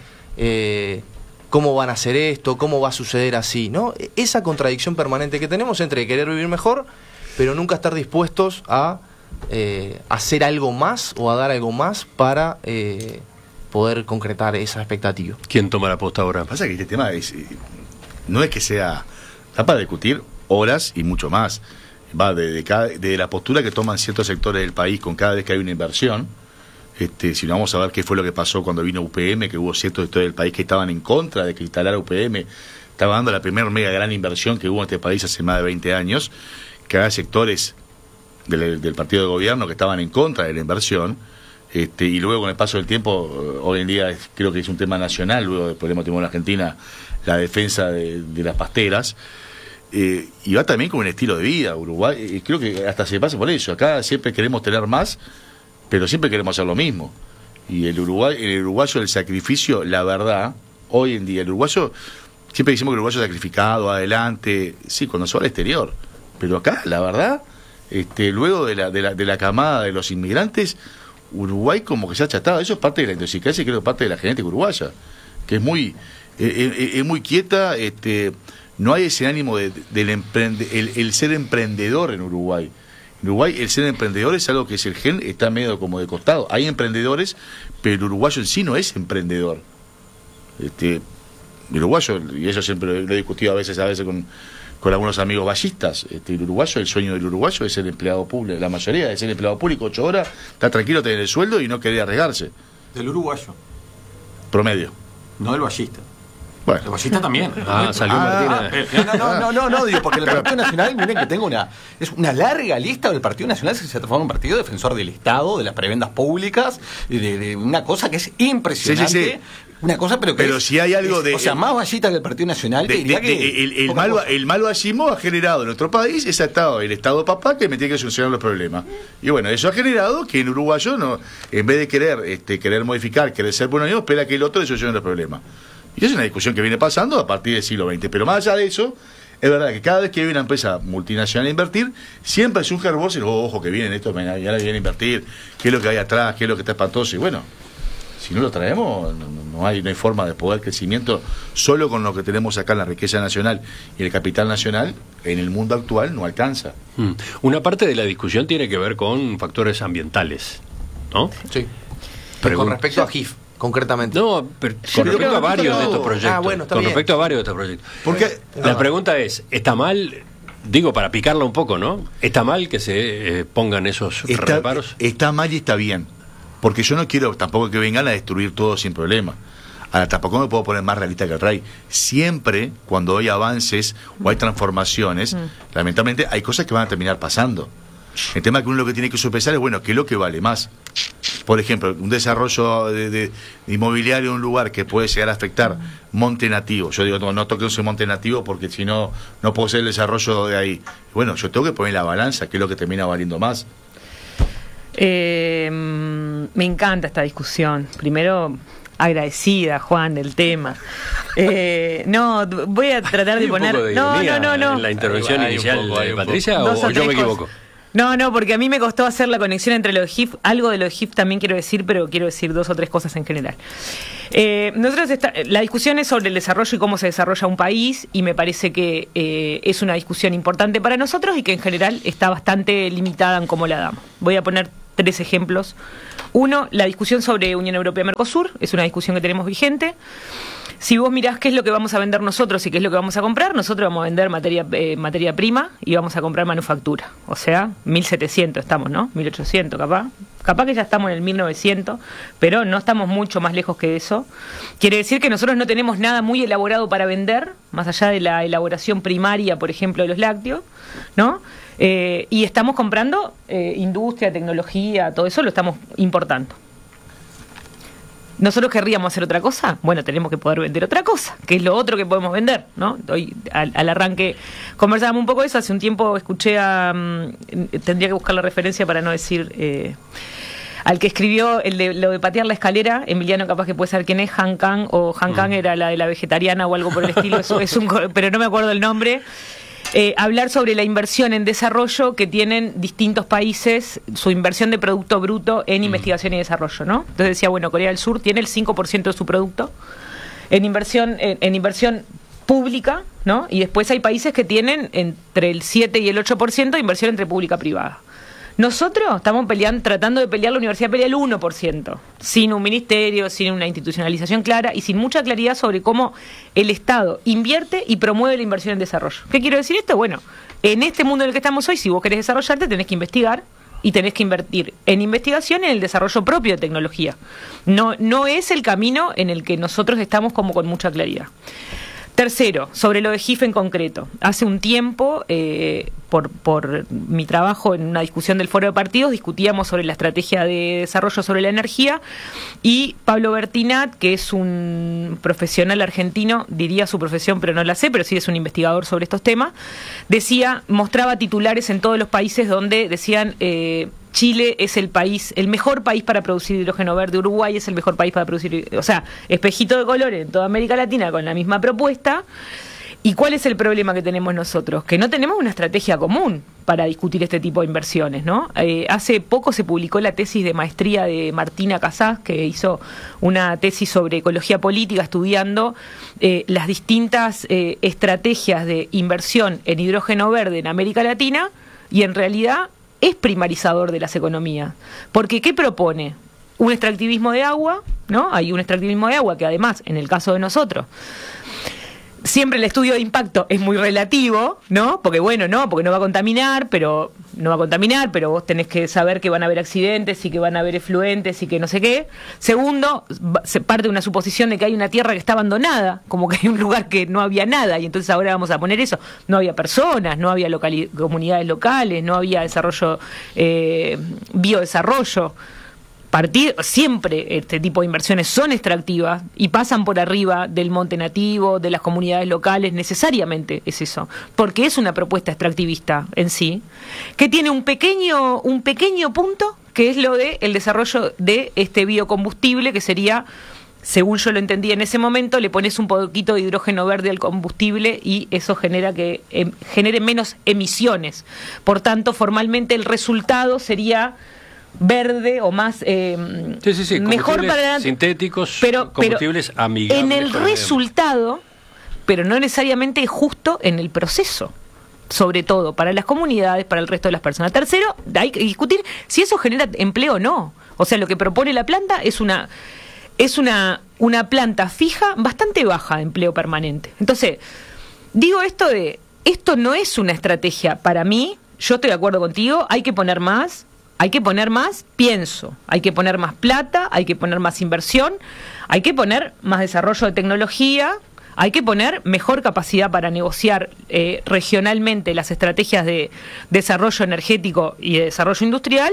eh, ¿cómo van a hacer esto? ¿Cómo va a suceder así? ¿No? Esa contradicción permanente que tenemos entre querer vivir mejor, pero nunca estar dispuestos a Eh, hacer algo más o a dar algo más para eh, poder concretar esa expectativa. ¿Quién toma la posta ahora? Pasa que este tema es, no es que sea, está para discutir horas y mucho más. Va de, de, cada, de la postura que toman ciertos sectores del país con cada vez que hay una inversión. Este, si no, vamos a ver qué fue lo que pasó cuando vino U P M, que hubo ciertos sectores del país que estaban en contra de que instalara U P M. Estaba dando la primera mega gran inversión que hubo en este país hace más de veinte años, que había sectores Del, del partido de gobierno que estaban en contra de la inversión, este, y luego con el paso del tiempo, hoy en día es, creo que es un tema nacional, luego del problema que tuvimos en Argentina, la defensa de, de las pasteras, eh, y va también con un estilo de vida. Uruguay, eh, creo que hasta se pasa por eso, acá siempre queremos tener más, pero siempre queremos hacer lo mismo, y el Uruguay, el uruguayo, el sacrificio, la verdad, hoy en día el uruguayo, siempre decimos que el uruguayo sacrificado, adelante, sí, cuando se va al exterior, pero acá, la verdad, Este, luego de la, de, la, de la camada de los inmigrantes, Uruguay como que se ha achatado. Eso es parte de la idiosincrasia y creo que parte de la genética uruguaya, que es muy eh, eh, es muy quieta. Este, no hay ese ánimo de, de, del emprende, el, el ser emprendedor en Uruguay. En Uruguay el ser emprendedor es algo que es el gen, está medio como de costado. Hay emprendedores, pero el uruguayo en sí no es emprendedor. Este, el uruguayo, y eso siempre lo he discutido a veces, a veces con con algunos amigos ballistas, este, el uruguayo, el sueño del uruguayo es ser empleado público, la mayoría es ser empleado público ocho horas, está tranquilo, tener el sueldo y no querer arriesgarse. Del uruguayo. Promedio. No del ballista. Bueno. El ballista también. Ah, salió ah, Martina. No, no, no, no, no, digo, porque el Partido Nacional, miren que tengo una, es una larga lista del Partido Nacional que se ha transformado en un partido defensor del Estado, de las prebendas públicas, de, de una cosa que es impresionante. Sí, sí, sí. Una cosa, pero que pero es, si hay algo es, de, o sea, más ballista que el Partido Nacional, de, te diría de, que de, el, el, mal, el mal ballismo ha generado en nuestro país ese estado, el Estado papá que me tiene que solucionar los problemas. Y bueno, eso ha generado que el uruguayo, no, en vez de querer este, querer modificar, querer ser bueno, espera que el otro le solucione los problemas. Y es una discusión que viene pasando a partir del siglo veinte. Pero más allá de eso, es verdad que cada vez que viene una empresa multinacional a invertir, siempre surge voces, oh, ojo, que vienen estos, ya le vienen a invertir, qué es lo que hay atrás, qué es lo que está espantoso. Y bueno, si no lo traemos, no, no, hay, no hay forma de poder crecimiento. Solo con lo que tenemos acá en la riqueza nacional y el capital nacional, en el mundo actual no alcanza. Mm. Una parte de la discusión tiene que ver con factores ambientales, ¿no? Sí. Pero con respecto a G I F, concretamente. No, pero con respecto a varios de estos proyectos. Ah, bueno, está con bien. respecto a varios de estos proyectos. Porque la pregunta es, ¿está mal? Digo, para picarla un poco, ¿no? ¿Está mal que se eh, pongan esos está, reparos? Está mal y está bien. Porque yo no quiero tampoco que vengan a destruir todo sin problema. Ahora, tampoco me puedo poner más realista que el rey. Siempre, cuando hay avances o hay transformaciones, mm. lamentablemente hay cosas que van a terminar pasando. El tema que uno lo que tiene que sopesar es, bueno, ¿qué es lo que vale más? Por ejemplo, un desarrollo de, de, de inmobiliario en un lugar que puede llegar a afectar monte nativo. Yo digo, no, no toque ese monte nativo porque si no, no puedo hacer el desarrollo de ahí. Bueno, yo tengo que poner la balanza, ¿qué es lo que termina valiendo más? Eh, me encanta esta discusión. Primero, agradecida, Juan, del tema. Eh, no, voy a tratar de poner. De no, no, no, no. En la intervención hay, inicial, hay poco, de Patricia, o, o yo me equivoco. No, no, porque a mí me costó hacer la conexión entre lo de G I F. Algo de lo de G I F también quiero decir, pero quiero decir dos o tres cosas en general. Eh, nosotros está, la discusión es sobre el desarrollo y cómo se desarrolla un país, y me parece que eh, es una discusión importante para nosotros y que en general está bastante limitada en cómo la damos. Voy a poner tres ejemplos. Uno, la discusión sobre Unión Europea-Mercosur, es una discusión que tenemos vigente. Si vos mirás qué es lo que vamos a vender nosotros y qué es lo que vamos a comprar, nosotros vamos a vender materia eh, materia prima y vamos a comprar manufactura. O sea, mil setecientos estamos, ¿no? mil ochocientos capaz. Capaz que ya estamos en el mil novecientos, pero no estamos mucho más lejos que eso. Quiere decir que nosotros no tenemos nada muy elaborado para vender, más allá de la elaboración primaria, por ejemplo, de los lácteos, ¿no? Eh, y estamos comprando eh, industria, tecnología, todo eso lo estamos importando. ¿Nosotros querríamos hacer otra cosa? Bueno, tenemos que poder vender otra cosa, que es lo otro que podemos vender, ¿no? Hoy, al, al arranque, conversábamos un poco de eso. Hace un tiempo escuché a... Um, tendría que buscar la referencia para no decir... Eh, al que escribió el de, lo de patear la escalera, Emiliano capaz que puede saber quién es, Han Kang, o Han Kang mm. era la de la vegetariana o algo por el estilo, es, es un, pero no me acuerdo el nombre. Eh, hablar sobre la inversión en desarrollo que tienen distintos países, su inversión de Producto Bruto en mm. investigación y desarrollo, ¿no? Entonces decía, bueno, Corea del Sur tiene el cinco por ciento de su producto en inversión, en, en inversión pública, ¿no? Y después hay países que tienen entre el siete y el ocho por ciento de inversión entre pública y privada. Nosotros estamos peleando, tratando de pelear, la universidad pelea el uno por ciento, sin un ministerio, sin una institucionalización clara y sin mucha claridad sobre cómo el Estado invierte y promueve la inversión en desarrollo. ¿Qué quiero decir esto? Bueno, en este mundo en el que estamos hoy, si vos querés desarrollarte, tenés que investigar y tenés que invertir en investigación y en el desarrollo propio de tecnología. No, no es el camino en el que nosotros estamos como con mucha claridad. Tercero, sobre lo de G I F en concreto. Hace un tiempo, eh, por, por mi trabajo en una discusión del Foro de Partidos, discutíamos sobre la estrategia de desarrollo sobre la energía y Pablo Bertinat, que es un profesional argentino, diría su profesión, pero no la sé, pero sí es un investigador sobre estos temas, decía, mostraba titulares en todos los países donde decían... Eh, Chile es el país, el mejor país para producir hidrógeno verde, Uruguay es el mejor país para producir, o sea, espejito de colores en toda América Latina con la misma propuesta. ¿Y cuál es el problema que tenemos nosotros? Que no tenemos una estrategia común para discutir este tipo de inversiones, ¿no? Eh, hace poco se publicó la tesis de maestría de Martina Casás, que hizo una tesis sobre ecología política estudiando eh, las distintas eh, estrategias de inversión en hidrógeno verde en América Latina, y en realidad es primarizador de las economías. Porque ¿qué propone? Un extractivismo de agua, ¿no? Hay un extractivismo de agua que además, en el caso de nosotros, siempre el estudio de impacto es muy relativo, ¿no? Porque bueno, no, porque no va a contaminar, pero no va a contaminar, pero vos tenés que saber que van a haber accidentes y que van a haber efluentes y que no sé qué. Segundo, se parte de una suposición de que hay una tierra que está abandonada, como que hay un lugar que no había nada y entonces ahora vamos a poner eso. No había personas, no había locali- comunidades locales, no había desarrollo, eh, biodesarrollo. Partir, siempre este tipo de inversiones son extractivas y pasan por arriba del monte nativo, de las comunidades locales, necesariamente es eso, porque es una propuesta extractivista en sí, que tiene un pequeño, un pequeño punto, que es lo de el desarrollo de este biocombustible, que sería, según yo lo entendí en ese momento, le pones un poquito de hidrógeno verde al combustible y eso genera que eh, genere menos emisiones. Por tanto, formalmente el resultado sería verde o más eh, sí, sí, sí, mejor para sintéticos, pero, combustibles pero amigables en el resultado, pero no necesariamente justo en el proceso, sobre todo para las comunidades, para el resto de las personas. Tercero, hay que discutir si eso genera empleo o no. O sea, lo que propone la planta es una es una una planta fija bastante baja de empleo permanente. Entonces, digo esto de esto no es una estrategia para mí. Yo estoy de acuerdo contigo, hay que poner más. Hay que poner más, pienso, hay que poner más plata, hay que poner más inversión, hay que poner más desarrollo de tecnología, hay que poner mejor capacidad para negociar eh, regionalmente las estrategias de desarrollo energético y de desarrollo industrial.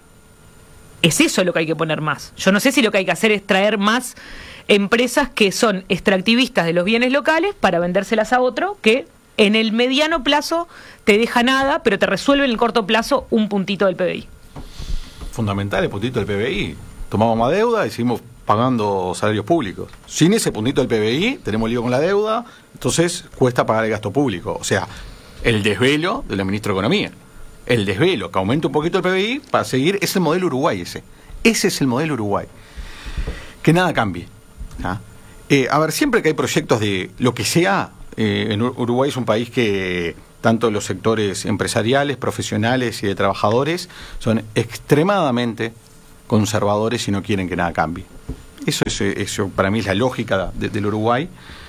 Es eso lo que hay que poner más. Yo no sé si lo que hay que hacer es traer más empresas que son extractivistas de los bienes locales para vendérselas a otro que en el mediano plazo te deja nada, pero te resuelve en el corto plazo un puntito del P B I. Fundamental el puntito del P B I. Tomamos más deuda y seguimos pagando salarios públicos. Sin ese puntito del P B I tenemos lío con la deuda, entonces cuesta pagar el gasto público. O sea, el desvelo de la ministra de Economía. el desvelo, que aumente un poquito el P B I para seguir, es el modelo Uruguay ese. Ese es el modelo Uruguay. Que nada cambie. ¿Ah? Eh, a ver, siempre que hay proyectos de lo que sea, eh, en Uruguay es un país que tanto los sectores empresariales, profesionales y de trabajadores son extremadamente conservadores y no quieren que nada cambie. Eso, es, eso para mí es la lógica de, del Uruguay.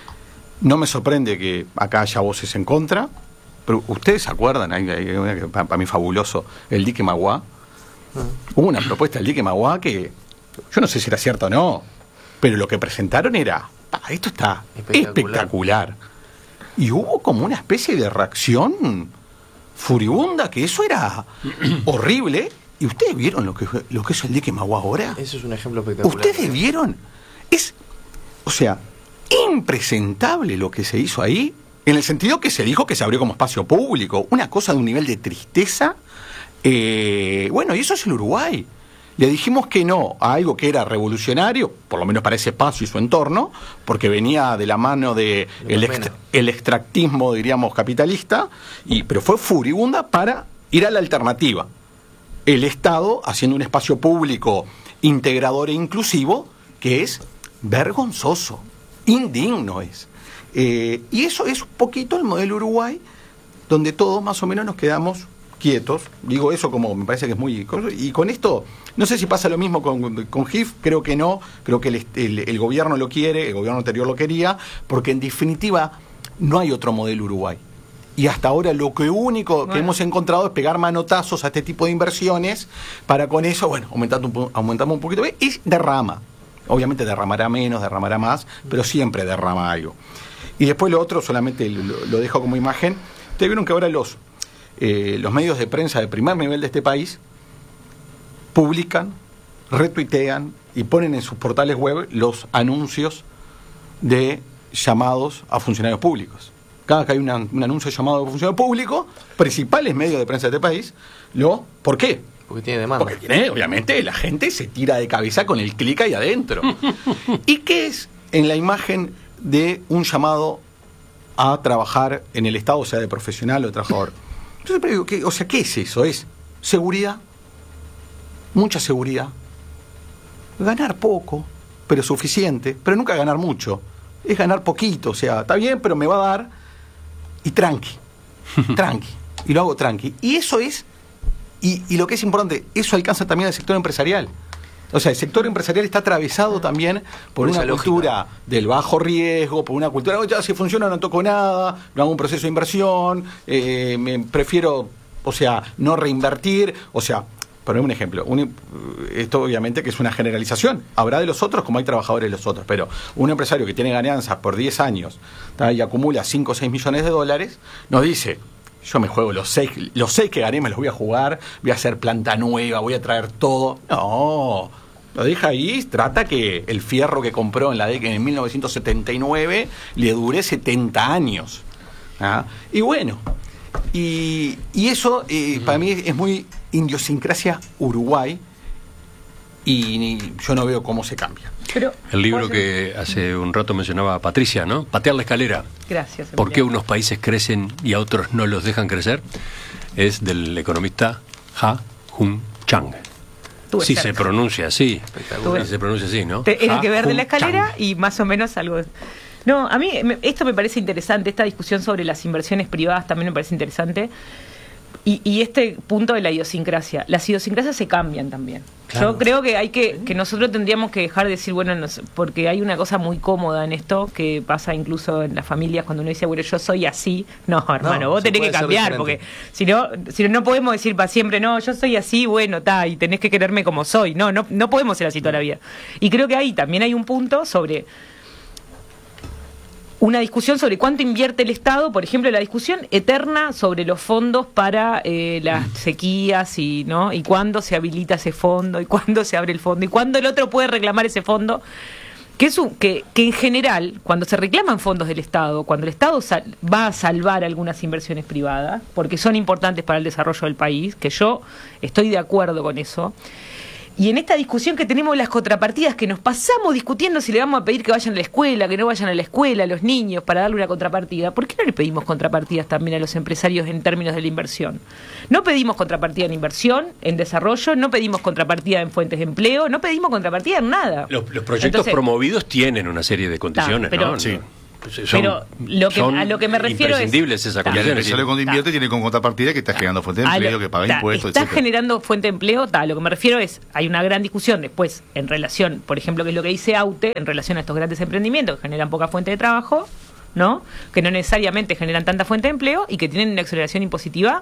No me sorprende que acá haya voces en contra, pero ustedes se acuerdan, hay, hay una que para, para mí fabuloso, el dique Maguá. Hubo una propuesta del dique Maguá que yo no sé si era cierta o no, pero lo que presentaron era, ah, esto está espectacular. espectacular. Y hubo como una especie de reacción furibunda, que eso era horrible. ¿Y ustedes vieron lo que, lo que es el dique Maguá ahora? Eso es un ejemplo espectacular. ¿Ustedes vieron? Es, o sea, impresentable lo que se hizo ahí, en el sentido que se dijo que se abrió como espacio público. Una cosa de un nivel de tristeza. Eh, bueno, y eso es el Uruguay. Le dijimos que no a algo que era revolucionario, por lo menos para ese espacio y su entorno, porque venía de la mano de el, ext, el extractismo, diríamos, capitalista, y, pero fue furibunda para ir a la alternativa. El Estado haciendo un espacio público integrador e inclusivo, que es vergonzoso, indigno es. Eh, y eso es un poquito el modelo Uruguay, donde todos más o menos nos quedamos quietos. Digo eso como me parece que es muy... Y con esto, no sé si pasa lo mismo con, con G I F, creo que no, creo que el, el, el gobierno lo quiere, el gobierno anterior lo quería, porque en definitiva no hay otro modelo Uruguay. Y hasta ahora lo que único bueno. que hemos encontrado es pegar manotazos a este tipo de inversiones para con eso, bueno, aumentando un, aumentamos un poquito, es derrama. Obviamente derramará menos, derramará más, pero siempre derrama algo. Y después lo otro, solamente lo, lo dejo como imagen. Ustedes vieron que ahora los, eh, los medios de prensa de primer nivel de este país publican, retuitean y ponen en sus portales web los anuncios de llamados a funcionarios públicos. Cada que hay una, un anuncio de llamado de funcionario público, principales medios de prensa de este país, lo, ¿por qué? Porque tiene demanda. Porque tiene, obviamente, la gente se tira de cabeza con el clic ahí adentro. ¿Y qué es en la imagen de un llamado a trabajar en el Estado, o sea, de profesional o de trabajador? Yo siempre digo, que, o sea, ¿qué es eso? Es seguridad, mucha seguridad, ganar poco, pero suficiente, pero nunca ganar mucho. Es ganar poquito, o sea, está bien, pero me va a dar... Y tranqui, tranqui, y lo hago tranqui. Y eso es, y, y lo que es importante, eso alcanza también al sector empresarial. O sea, el sector empresarial está atravesado también por, por una cultura lógica del bajo riesgo, por una cultura, oh, ya si funciona no toco nada, no hago un proceso de inversión, eh, me prefiero, o sea, no reinvertir, o sea... Por un ejemplo, un, esto obviamente que es una generalización, habrá de los otros como hay trabajadores de los otros, pero un empresario que tiene ganancias por diez años, ¿tá? Y acumula cinco o seis millones de dólares, nos dice, yo me juego los seis, los seis que gané me los voy a jugar, voy a hacer planta nueva, voy a traer todo. No, lo deja ahí, trata que el fierro que compró en la década en mil novecientos setenta y nueve le dure setenta años. ¿Ah? Y bueno, y, y eso eh, para mí es muy idiosincrasia Uruguay y ni, yo no veo cómo se cambia. Pero, el libro que hace un rato mencionaba Patricia, ¿no? Patear la escalera. Gracias. ¿Por qué unos países crecen y a otros no los dejan crecer? Es del economista Ha Jun Chang. Sí, se pronuncia así. Sí, se pronuncia así, ¿no? El que ver de la escalera y más o menos algo... No, a mí me, esto me parece interesante, esta discusión sobre las inversiones privadas también me parece interesante. Y, y este punto de la idiosincrasia. Las idiosincrasias se cambian también. Claro. Yo creo que hay que, que nosotros tendríamos que dejar de decir, bueno, nos, porque hay una cosa muy cómoda en esto, que pasa incluso en las familias cuando uno dice, bueno, yo soy así. No, hermano, no, vos tenés que cambiar, porque si no, si no, no podemos decir para siempre, no, yo soy así, bueno, ta, y tenés que quererme como soy. No, no, no podemos ser así toda la vida. Y creo que ahí también hay un punto sobre... una discusión sobre cuánto invierte el Estado, por ejemplo, la discusión eterna sobre los fondos para eh, las sequías y no y cuándo se habilita ese fondo y cuándo se abre el fondo y cuándo el otro puede reclamar ese fondo, que es un, que, que en general, cuando se reclaman fondos del Estado, cuando el Estado sal, va a salvar algunas inversiones privadas, porque son importantes para el desarrollo del país, que yo estoy de acuerdo con eso, Y en esta discusión que tenemos las contrapartidas, que nos pasamos discutiendo si le vamos a pedir que vayan a la escuela, que no vayan a la escuela, a los niños, para darle una contrapartida, ¿por qué no le pedimos contrapartidas también a los empresarios en términos de la inversión? No pedimos contrapartida en inversión, en desarrollo, no pedimos contrapartida en fuentes de empleo, no pedimos contrapartida en nada. Los, los proyectos Entonces, promovidos tienen una serie de condiciones, pero, ¿no? Sí. Son, pero lo que, a lo que me refiero es... imprescindibles esas Y el condiciones. empresario cuando invierte tiene con contrapartida que está generando fuente de A empleo, lo- que paga ta, impuestos, Estás etcétera. generando fuente de empleo, tal. Lo que me refiero es, hay una gran discusión después en relación, por ejemplo, que es lo que dice Aute, en relación a estos grandes emprendimientos que generan poca fuente de trabajo, ¿no? Que no necesariamente generan tanta fuente de empleo y que tienen una exoneración impositiva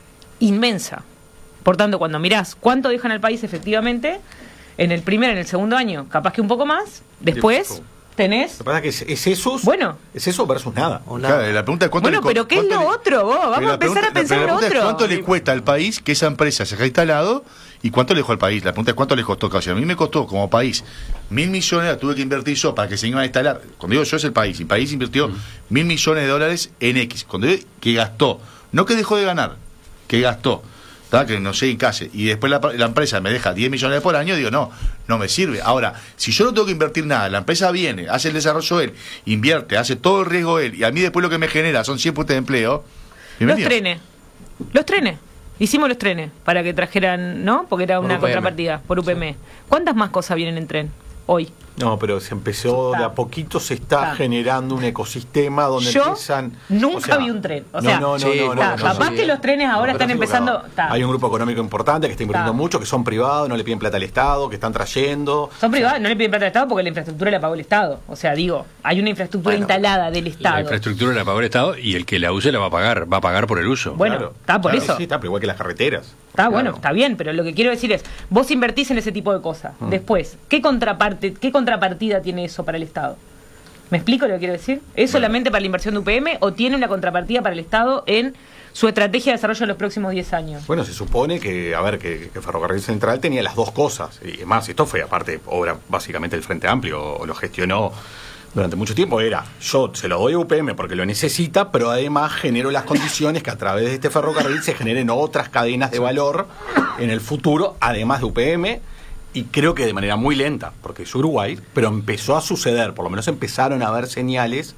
inmensa. Por tanto, cuando mirás cuánto dejan al país efectivamente, en el primer, en el segundo año, capaz que un poco más, después tenés... Lo que pasa es que es, es eso, bueno, es eso versus nada. Claro, la pregunta es cuánto Bueno, le co- pero ¿qué es cuánto lo le- otro, vos? Vamos Pero a la empezar pregunta- a pensar la en lo pregunta es otro. ¿cuánto le cuesta al país que esa empresa se haya instalado y cuánto le dejó al país? La pregunta es ¿cuánto le costó? O sea, a mí me costó como país mil millones, la tuve que invertir yo para que se iban a instalar. Cuando digo yo es el país, el país invirtió mil millones de dólares en X. Cuando digo que gastó, no que dejó de ganar, que gastó. ¿Tá? Que no sé en calle, y después la, la empresa me deja diez millones por año, digo, no, no me sirve. Ahora, si yo no tengo que invertir nada, la empresa viene, hace el desarrollo él, invierte, hace todo el riesgo él, y a mí después lo que me genera son cien puestos de empleo. Los bienvenido. trenes. Los trenes. Hicimos los trenes para que trajeran, ¿no? Porque era Por una U P M. contrapartida, por U P M. ¿Cuántas más cosas vienen en tren hoy? No, pero se empezó, de a poquito se está Está. generando un ecosistema donde Yo empiezan... nunca o sea, vi un tren. O no, sea, no, no, sí, no, no, está, no, capaz sí, que eh. los trenes ahora No, pero están estoy empezando... equivocado. está. Hay un grupo económico importante que está invirtiendo Está. mucho, que son privados, no le piden plata al Estado, que están trayendo... Son privados, no le piden plata al Estado porque la infraestructura la pagó el Estado. O sea, digo, hay una infraestructura instalada del La Estado. infraestructura la pagó el Estado y el que la use la va a pagar, va a pagar por el uso. Bueno, está por Claro, eso. Sí, está, pero igual que las carreteras. Está bueno, está bien, pero lo que quiero decir es, vos invertís en ese tipo de cosas. Mm. Después, ¿qué contraparte, qué contrapartida tiene eso para el Estado? ¿Me explico lo que quiero decir? ¿Es solamente para la inversión de U P M o tiene una contrapartida para el Estado en su estrategia de desarrollo en los próximos diez años? Bueno, se supone que, a ver, que, que Ferrocarril Central tenía las dos cosas. Y más, esto fue aparte obra básicamente del Frente Amplio, lo gestionó durante mucho tiempo. Era, yo se lo doy a U P M porque lo necesita, pero además genero las condiciones que a través de este ferrocarril se generen otras cadenas de valor en el futuro, además de U P M. Y creo que de manera muy lenta, porque es Uruguay, pero empezó a suceder, por lo menos empezaron a haber señales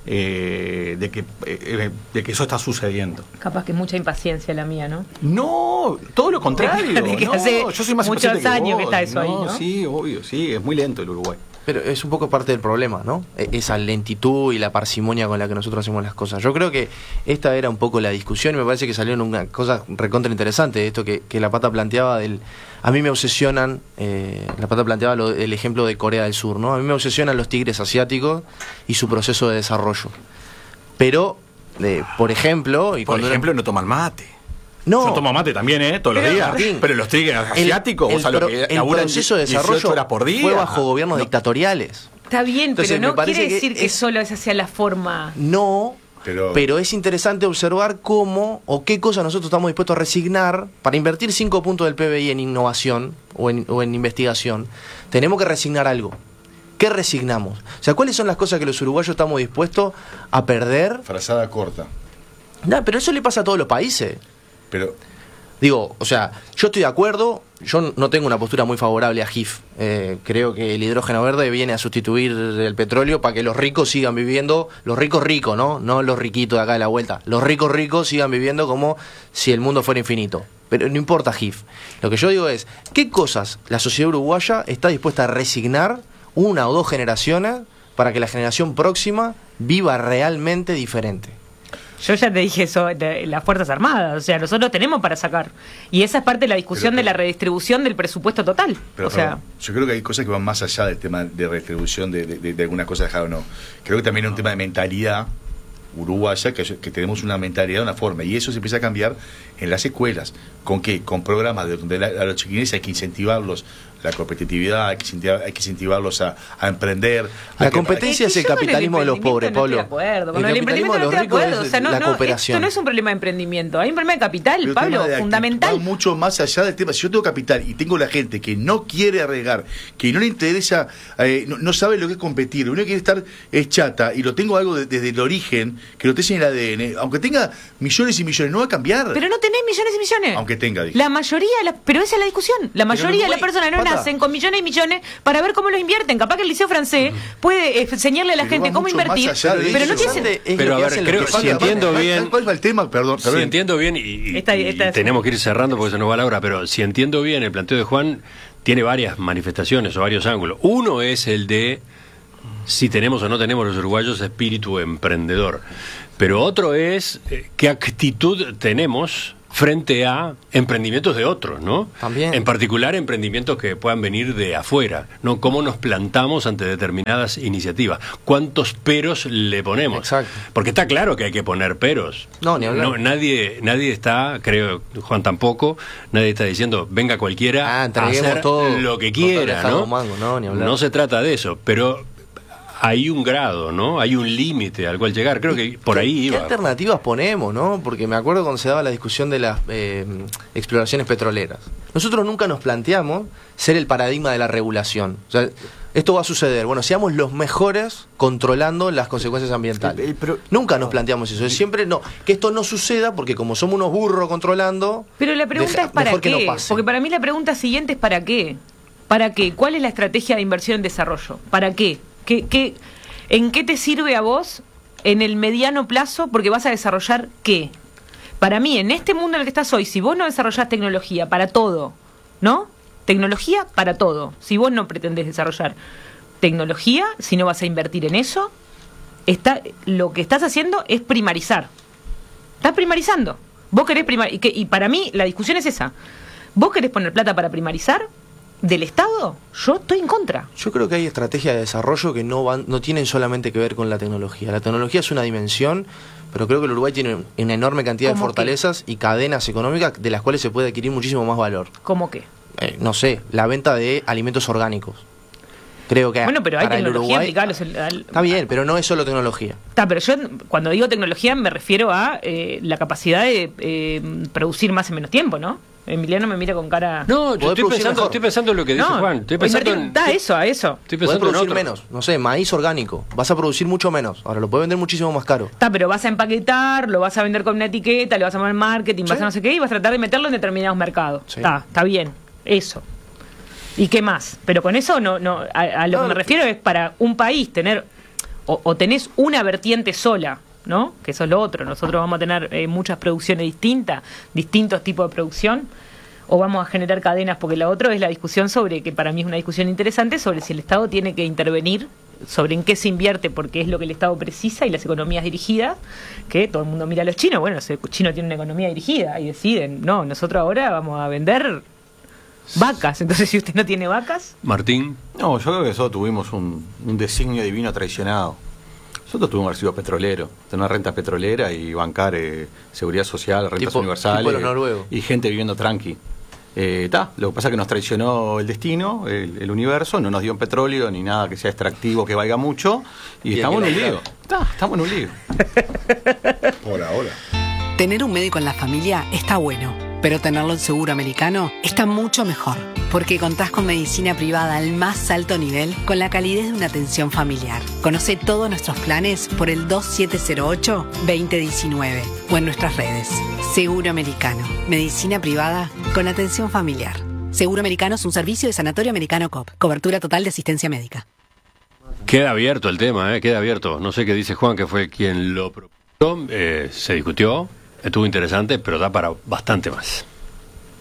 eh, de, que, eh, de que eso está sucediendo. Capaz que mucha impaciencia la mía, ¿no? No, todo lo contrario. De que no, hace yo soy más muchos impaciente que años vos. que está eso ahí, ¿no? Sí, obvio, sí, es muy lento el Uruguay. Pero es un poco parte del problema, ¿no? E- Esa lentitud y la parsimonia con la que nosotros hacemos las cosas. Yo creo que esta era un poco la discusión y me parece que salieron una cosa recontra interesante, esto que, que la Pata planteaba del... A mí me obsesionan, eh, la Pata planteaba lo- el ejemplo de Corea del Sur, ¿no? A mí me obsesionan los tigres asiáticos y su proceso de desarrollo. Pero, eh, por ejemplo... Y Por cuando ejemplo, no toman mate. No. Yo tomo mate también, ¿eh? Todos los Pero, días. Martín, pero los tigres asiáticos, el, o sea, lo pro- que el laburan proceso de dieciocho desarrollo horas por día. fue bajo gobiernos dictatoriales. Está bien, Entonces, pero me no parece quiere que decir que es- solo esa sea la forma. No, Pero, pero es interesante observar cómo o qué cosas nosotros estamos dispuestos a resignar para invertir cinco puntos del P B I en innovación o en, o en investigación. Tenemos que resignar algo. ¿Qué resignamos? O sea, ¿cuáles son las cosas que los uruguayos estamos dispuestos a perder? frazada corta. No, pero eso le pasa a todos los países. Pero Digo, o sea, yo estoy de acuerdo, yo no tengo una postura muy favorable a G I F. Eh, creo que el hidrógeno verde viene a sustituir el petróleo para que los ricos sigan viviendo, los ricos ricos, ¿no? No los riquitos de acá de la vuelta. Los ricos ricos sigan viviendo como si el mundo fuera infinito. Pero no importa G I F. Lo que yo digo es, ¿qué cosas la sociedad uruguaya está dispuesta a resignar una o dos generaciones para que la generación próxima viva realmente diferente? Yo ya te dije eso de las Fuerzas Armadas, o sea, nosotros tenemos para sacar. Y esa es parte de la discusión Pero, de la redistribución del presupuesto total. Pero, o sea, perdón, yo creo que hay cosas que van más allá del tema de redistribución de, de, de, de alguna cosa dejar o no. Creo que también es un tema de mentalidad uruguaya, que, que tenemos una mentalidad de una forma, y eso se empieza a cambiar en las escuelas. ¿Con qué? Con programas de donde la, a los chiquines hay que incentivarlos la competitividad, hay que incentivar, hay que incentivarlos a, a emprender. La competencia es el capitalismo de los pobres, Pablo. No estoy de acuerdo. Con el, el emprendimiento no estoy de acuerdo. O sea, no, la no, cooperación. Esto no es un problema de emprendimiento, hay un problema de capital, Pero Pablo, de fundamental. Va mucho más allá del tema. Si yo tengo capital y tengo la gente que no quiere arriesgar, que no le interesa, eh, no, no sabe lo que es competir, uno quiere estar es chata y lo tengo algo de, desde el origen, que lo tenés en el A D N, aunque tenga millones y millones, no va a cambiar. Pero no tenés millones y millones. Aunque tenga, dije. La mayoría, la, pero esa es la discusión. La mayoría de las personas no pata. nacen con millones y millones para ver cómo los invierten. Capaz que el Liceo Francés puede eh, enseñarle a la Pero gente va cómo mucho invertir, más allá de pero eso. no tiene. Pero a ver, creo que si entiendo bien. ¿Cuál es el tema? Perdón, perdón. Si entiendo bien, y, y- Esta- y esta es- tenemos que ir cerrando porque se nos va la hora, pero si entiendo bien, el planteo de Juan tiene varias manifestaciones o varios ángulos. Uno es el de si tenemos o no tenemos los uruguayos espíritu emprendedor. Pero otro es eh, qué actitud tenemos frente a emprendimientos de otros, ¿no? También. En particular, emprendimientos que puedan venir de afuera, ¿no? Cómo nos plantamos ante determinadas iniciativas, cuántos peros le ponemos. Exacto. Porque está claro que hay que poner peros. No, ni hablar. No, nadie, nadie está, creo, Juan tampoco, nadie está diciendo, venga cualquiera Ah, a entreguemos hacer todo, lo que total, quiera, dejado ¿no? mango, no, ni hablar. No se trata de eso, pero hay un grado, ¿no? Hay un límite al cual llegar. Creo que por ahí ¿Qué iba. alternativas ponemos, no? Porque me acuerdo cuando se daba la discusión de las eh, exploraciones petroleras. Nosotros nunca nos planteamos ser el paradigma de la regulación. O sea, esto va a suceder. Bueno, seamos los mejores controlando las consecuencias ambientales. El- el pro- Nunca nos planteamos eso. Siempre no. Que esto no suceda porque como somos unos burros controlando. Pero la pregunta deja- es para mejor qué. que no pase. Porque para mí la pregunta siguiente es ¿para qué? ¿Para qué? ¿Cuál es la estrategia de inversión en desarrollo? ¿Para qué? ¿Qué, qué, ¿En qué te sirve a vos en el mediano plazo? Porque vas a desarrollar ¿qué? Para mí, en este mundo en el que estás hoy, si vos no desarrollás tecnología para todo, ¿no? Tecnología para todo. Si vos no pretendés desarrollar tecnología, si no vas a invertir en eso, está, lo que estás haciendo es primarizar. Estás primarizando. Vos querés primar y, que, y para mí la discusión es esa. ¿Vos querés poner plata para primarizar del Estado? Yo estoy en contra. Yo creo que hay estrategias de desarrollo que no van, no tienen solamente que ver con la tecnología. La tecnología es una dimensión, pero creo que el Uruguay tiene una enorme cantidad de ¿Cómo fortalezas y cadenas económicas de las cuales se puede adquirir muchísimo más valor. ¿Cómo qué? Eh, no sé, la venta de alimentos orgánicos. Creo que Bueno, pero hay para el tecnología Uruguay aplicable al- al- está bien, pero no es solo tecnología. Está, pero yo cuando digo tecnología me refiero a eh, la capacidad de eh, producir más en menos tiempo, ¿no? Emiliano me mira con cara... No, yo Podés estoy producir pensando, mejor. estoy pensando en lo que dice No, Juan. Estoy pensando en, Da eso, a eso. estoy Puedes pensando en producir otro. menos, no sé, maíz orgánico. Vas a producir mucho menos. Ahora lo puedes vender muchísimo más caro. Está, pero vas a empaquetar, lo vas a vender con una etiqueta, le vas a poner marketing, vas Sí. a no sé qué, y vas a tratar de meterlo en determinados mercados. Sí. Está, está bien, eso. ¿Y qué más? Pero con eso no, no, a, a lo No, que me refiero es para un país tener, o, o tenés una vertiente sola, ¿no? Que eso es lo otro. Nosotros vamos a tener eh, muchas producciones distintas, distintos tipos de producción, o vamos a generar cadenas, porque la otra es la discusión sobre, que para mí es una discusión interesante, sobre si el Estado tiene que intervenir, sobre en qué se invierte, porque es lo que el Estado precisa, y las economías dirigidas, que todo el mundo mira a los chinos, bueno, los chinos tienen una economía dirigida y deciden, no, nosotros ahora vamos a vender vacas, entonces si usted no tiene vacas... Martín. No, yo creo que nosotros tuvimos un, un designio divino traicionado. Nosotros tuvimos un recibo petrolero, tener renta petrolera y bancar eh, seguridad social, rentas Tipo- universales tipo los noruegos. y gente viviendo tranqui. Eh, ta, lo que pasa es que nos traicionó el destino, el, el universo, no nos dio un petróleo ni nada que sea extractivo, que valga mucho, y, Y hay estamos que en un lograr. lío. Ta, estamos en un lío. Por ahora. Tener un médico en la familia está bueno, pero tenerlo en seguro americano está mucho mejor, porque contás con medicina privada al más alto nivel con la calidez de una atención familiar. Conoce todos nuestros planes por el dos siete cero ocho, dos cero uno nueve o en nuestras redes. Seguro Americano, medicina privada con atención familiar. Seguro Americano es un servicio de Sanatorio Americano C O P, cobertura total de asistencia médica. Queda abierto el tema, ¿eh? Queda abierto. No sé qué dice Juan, que fue quien lo propuso. Eh, se discutió, estuvo interesante, pero da para bastante más.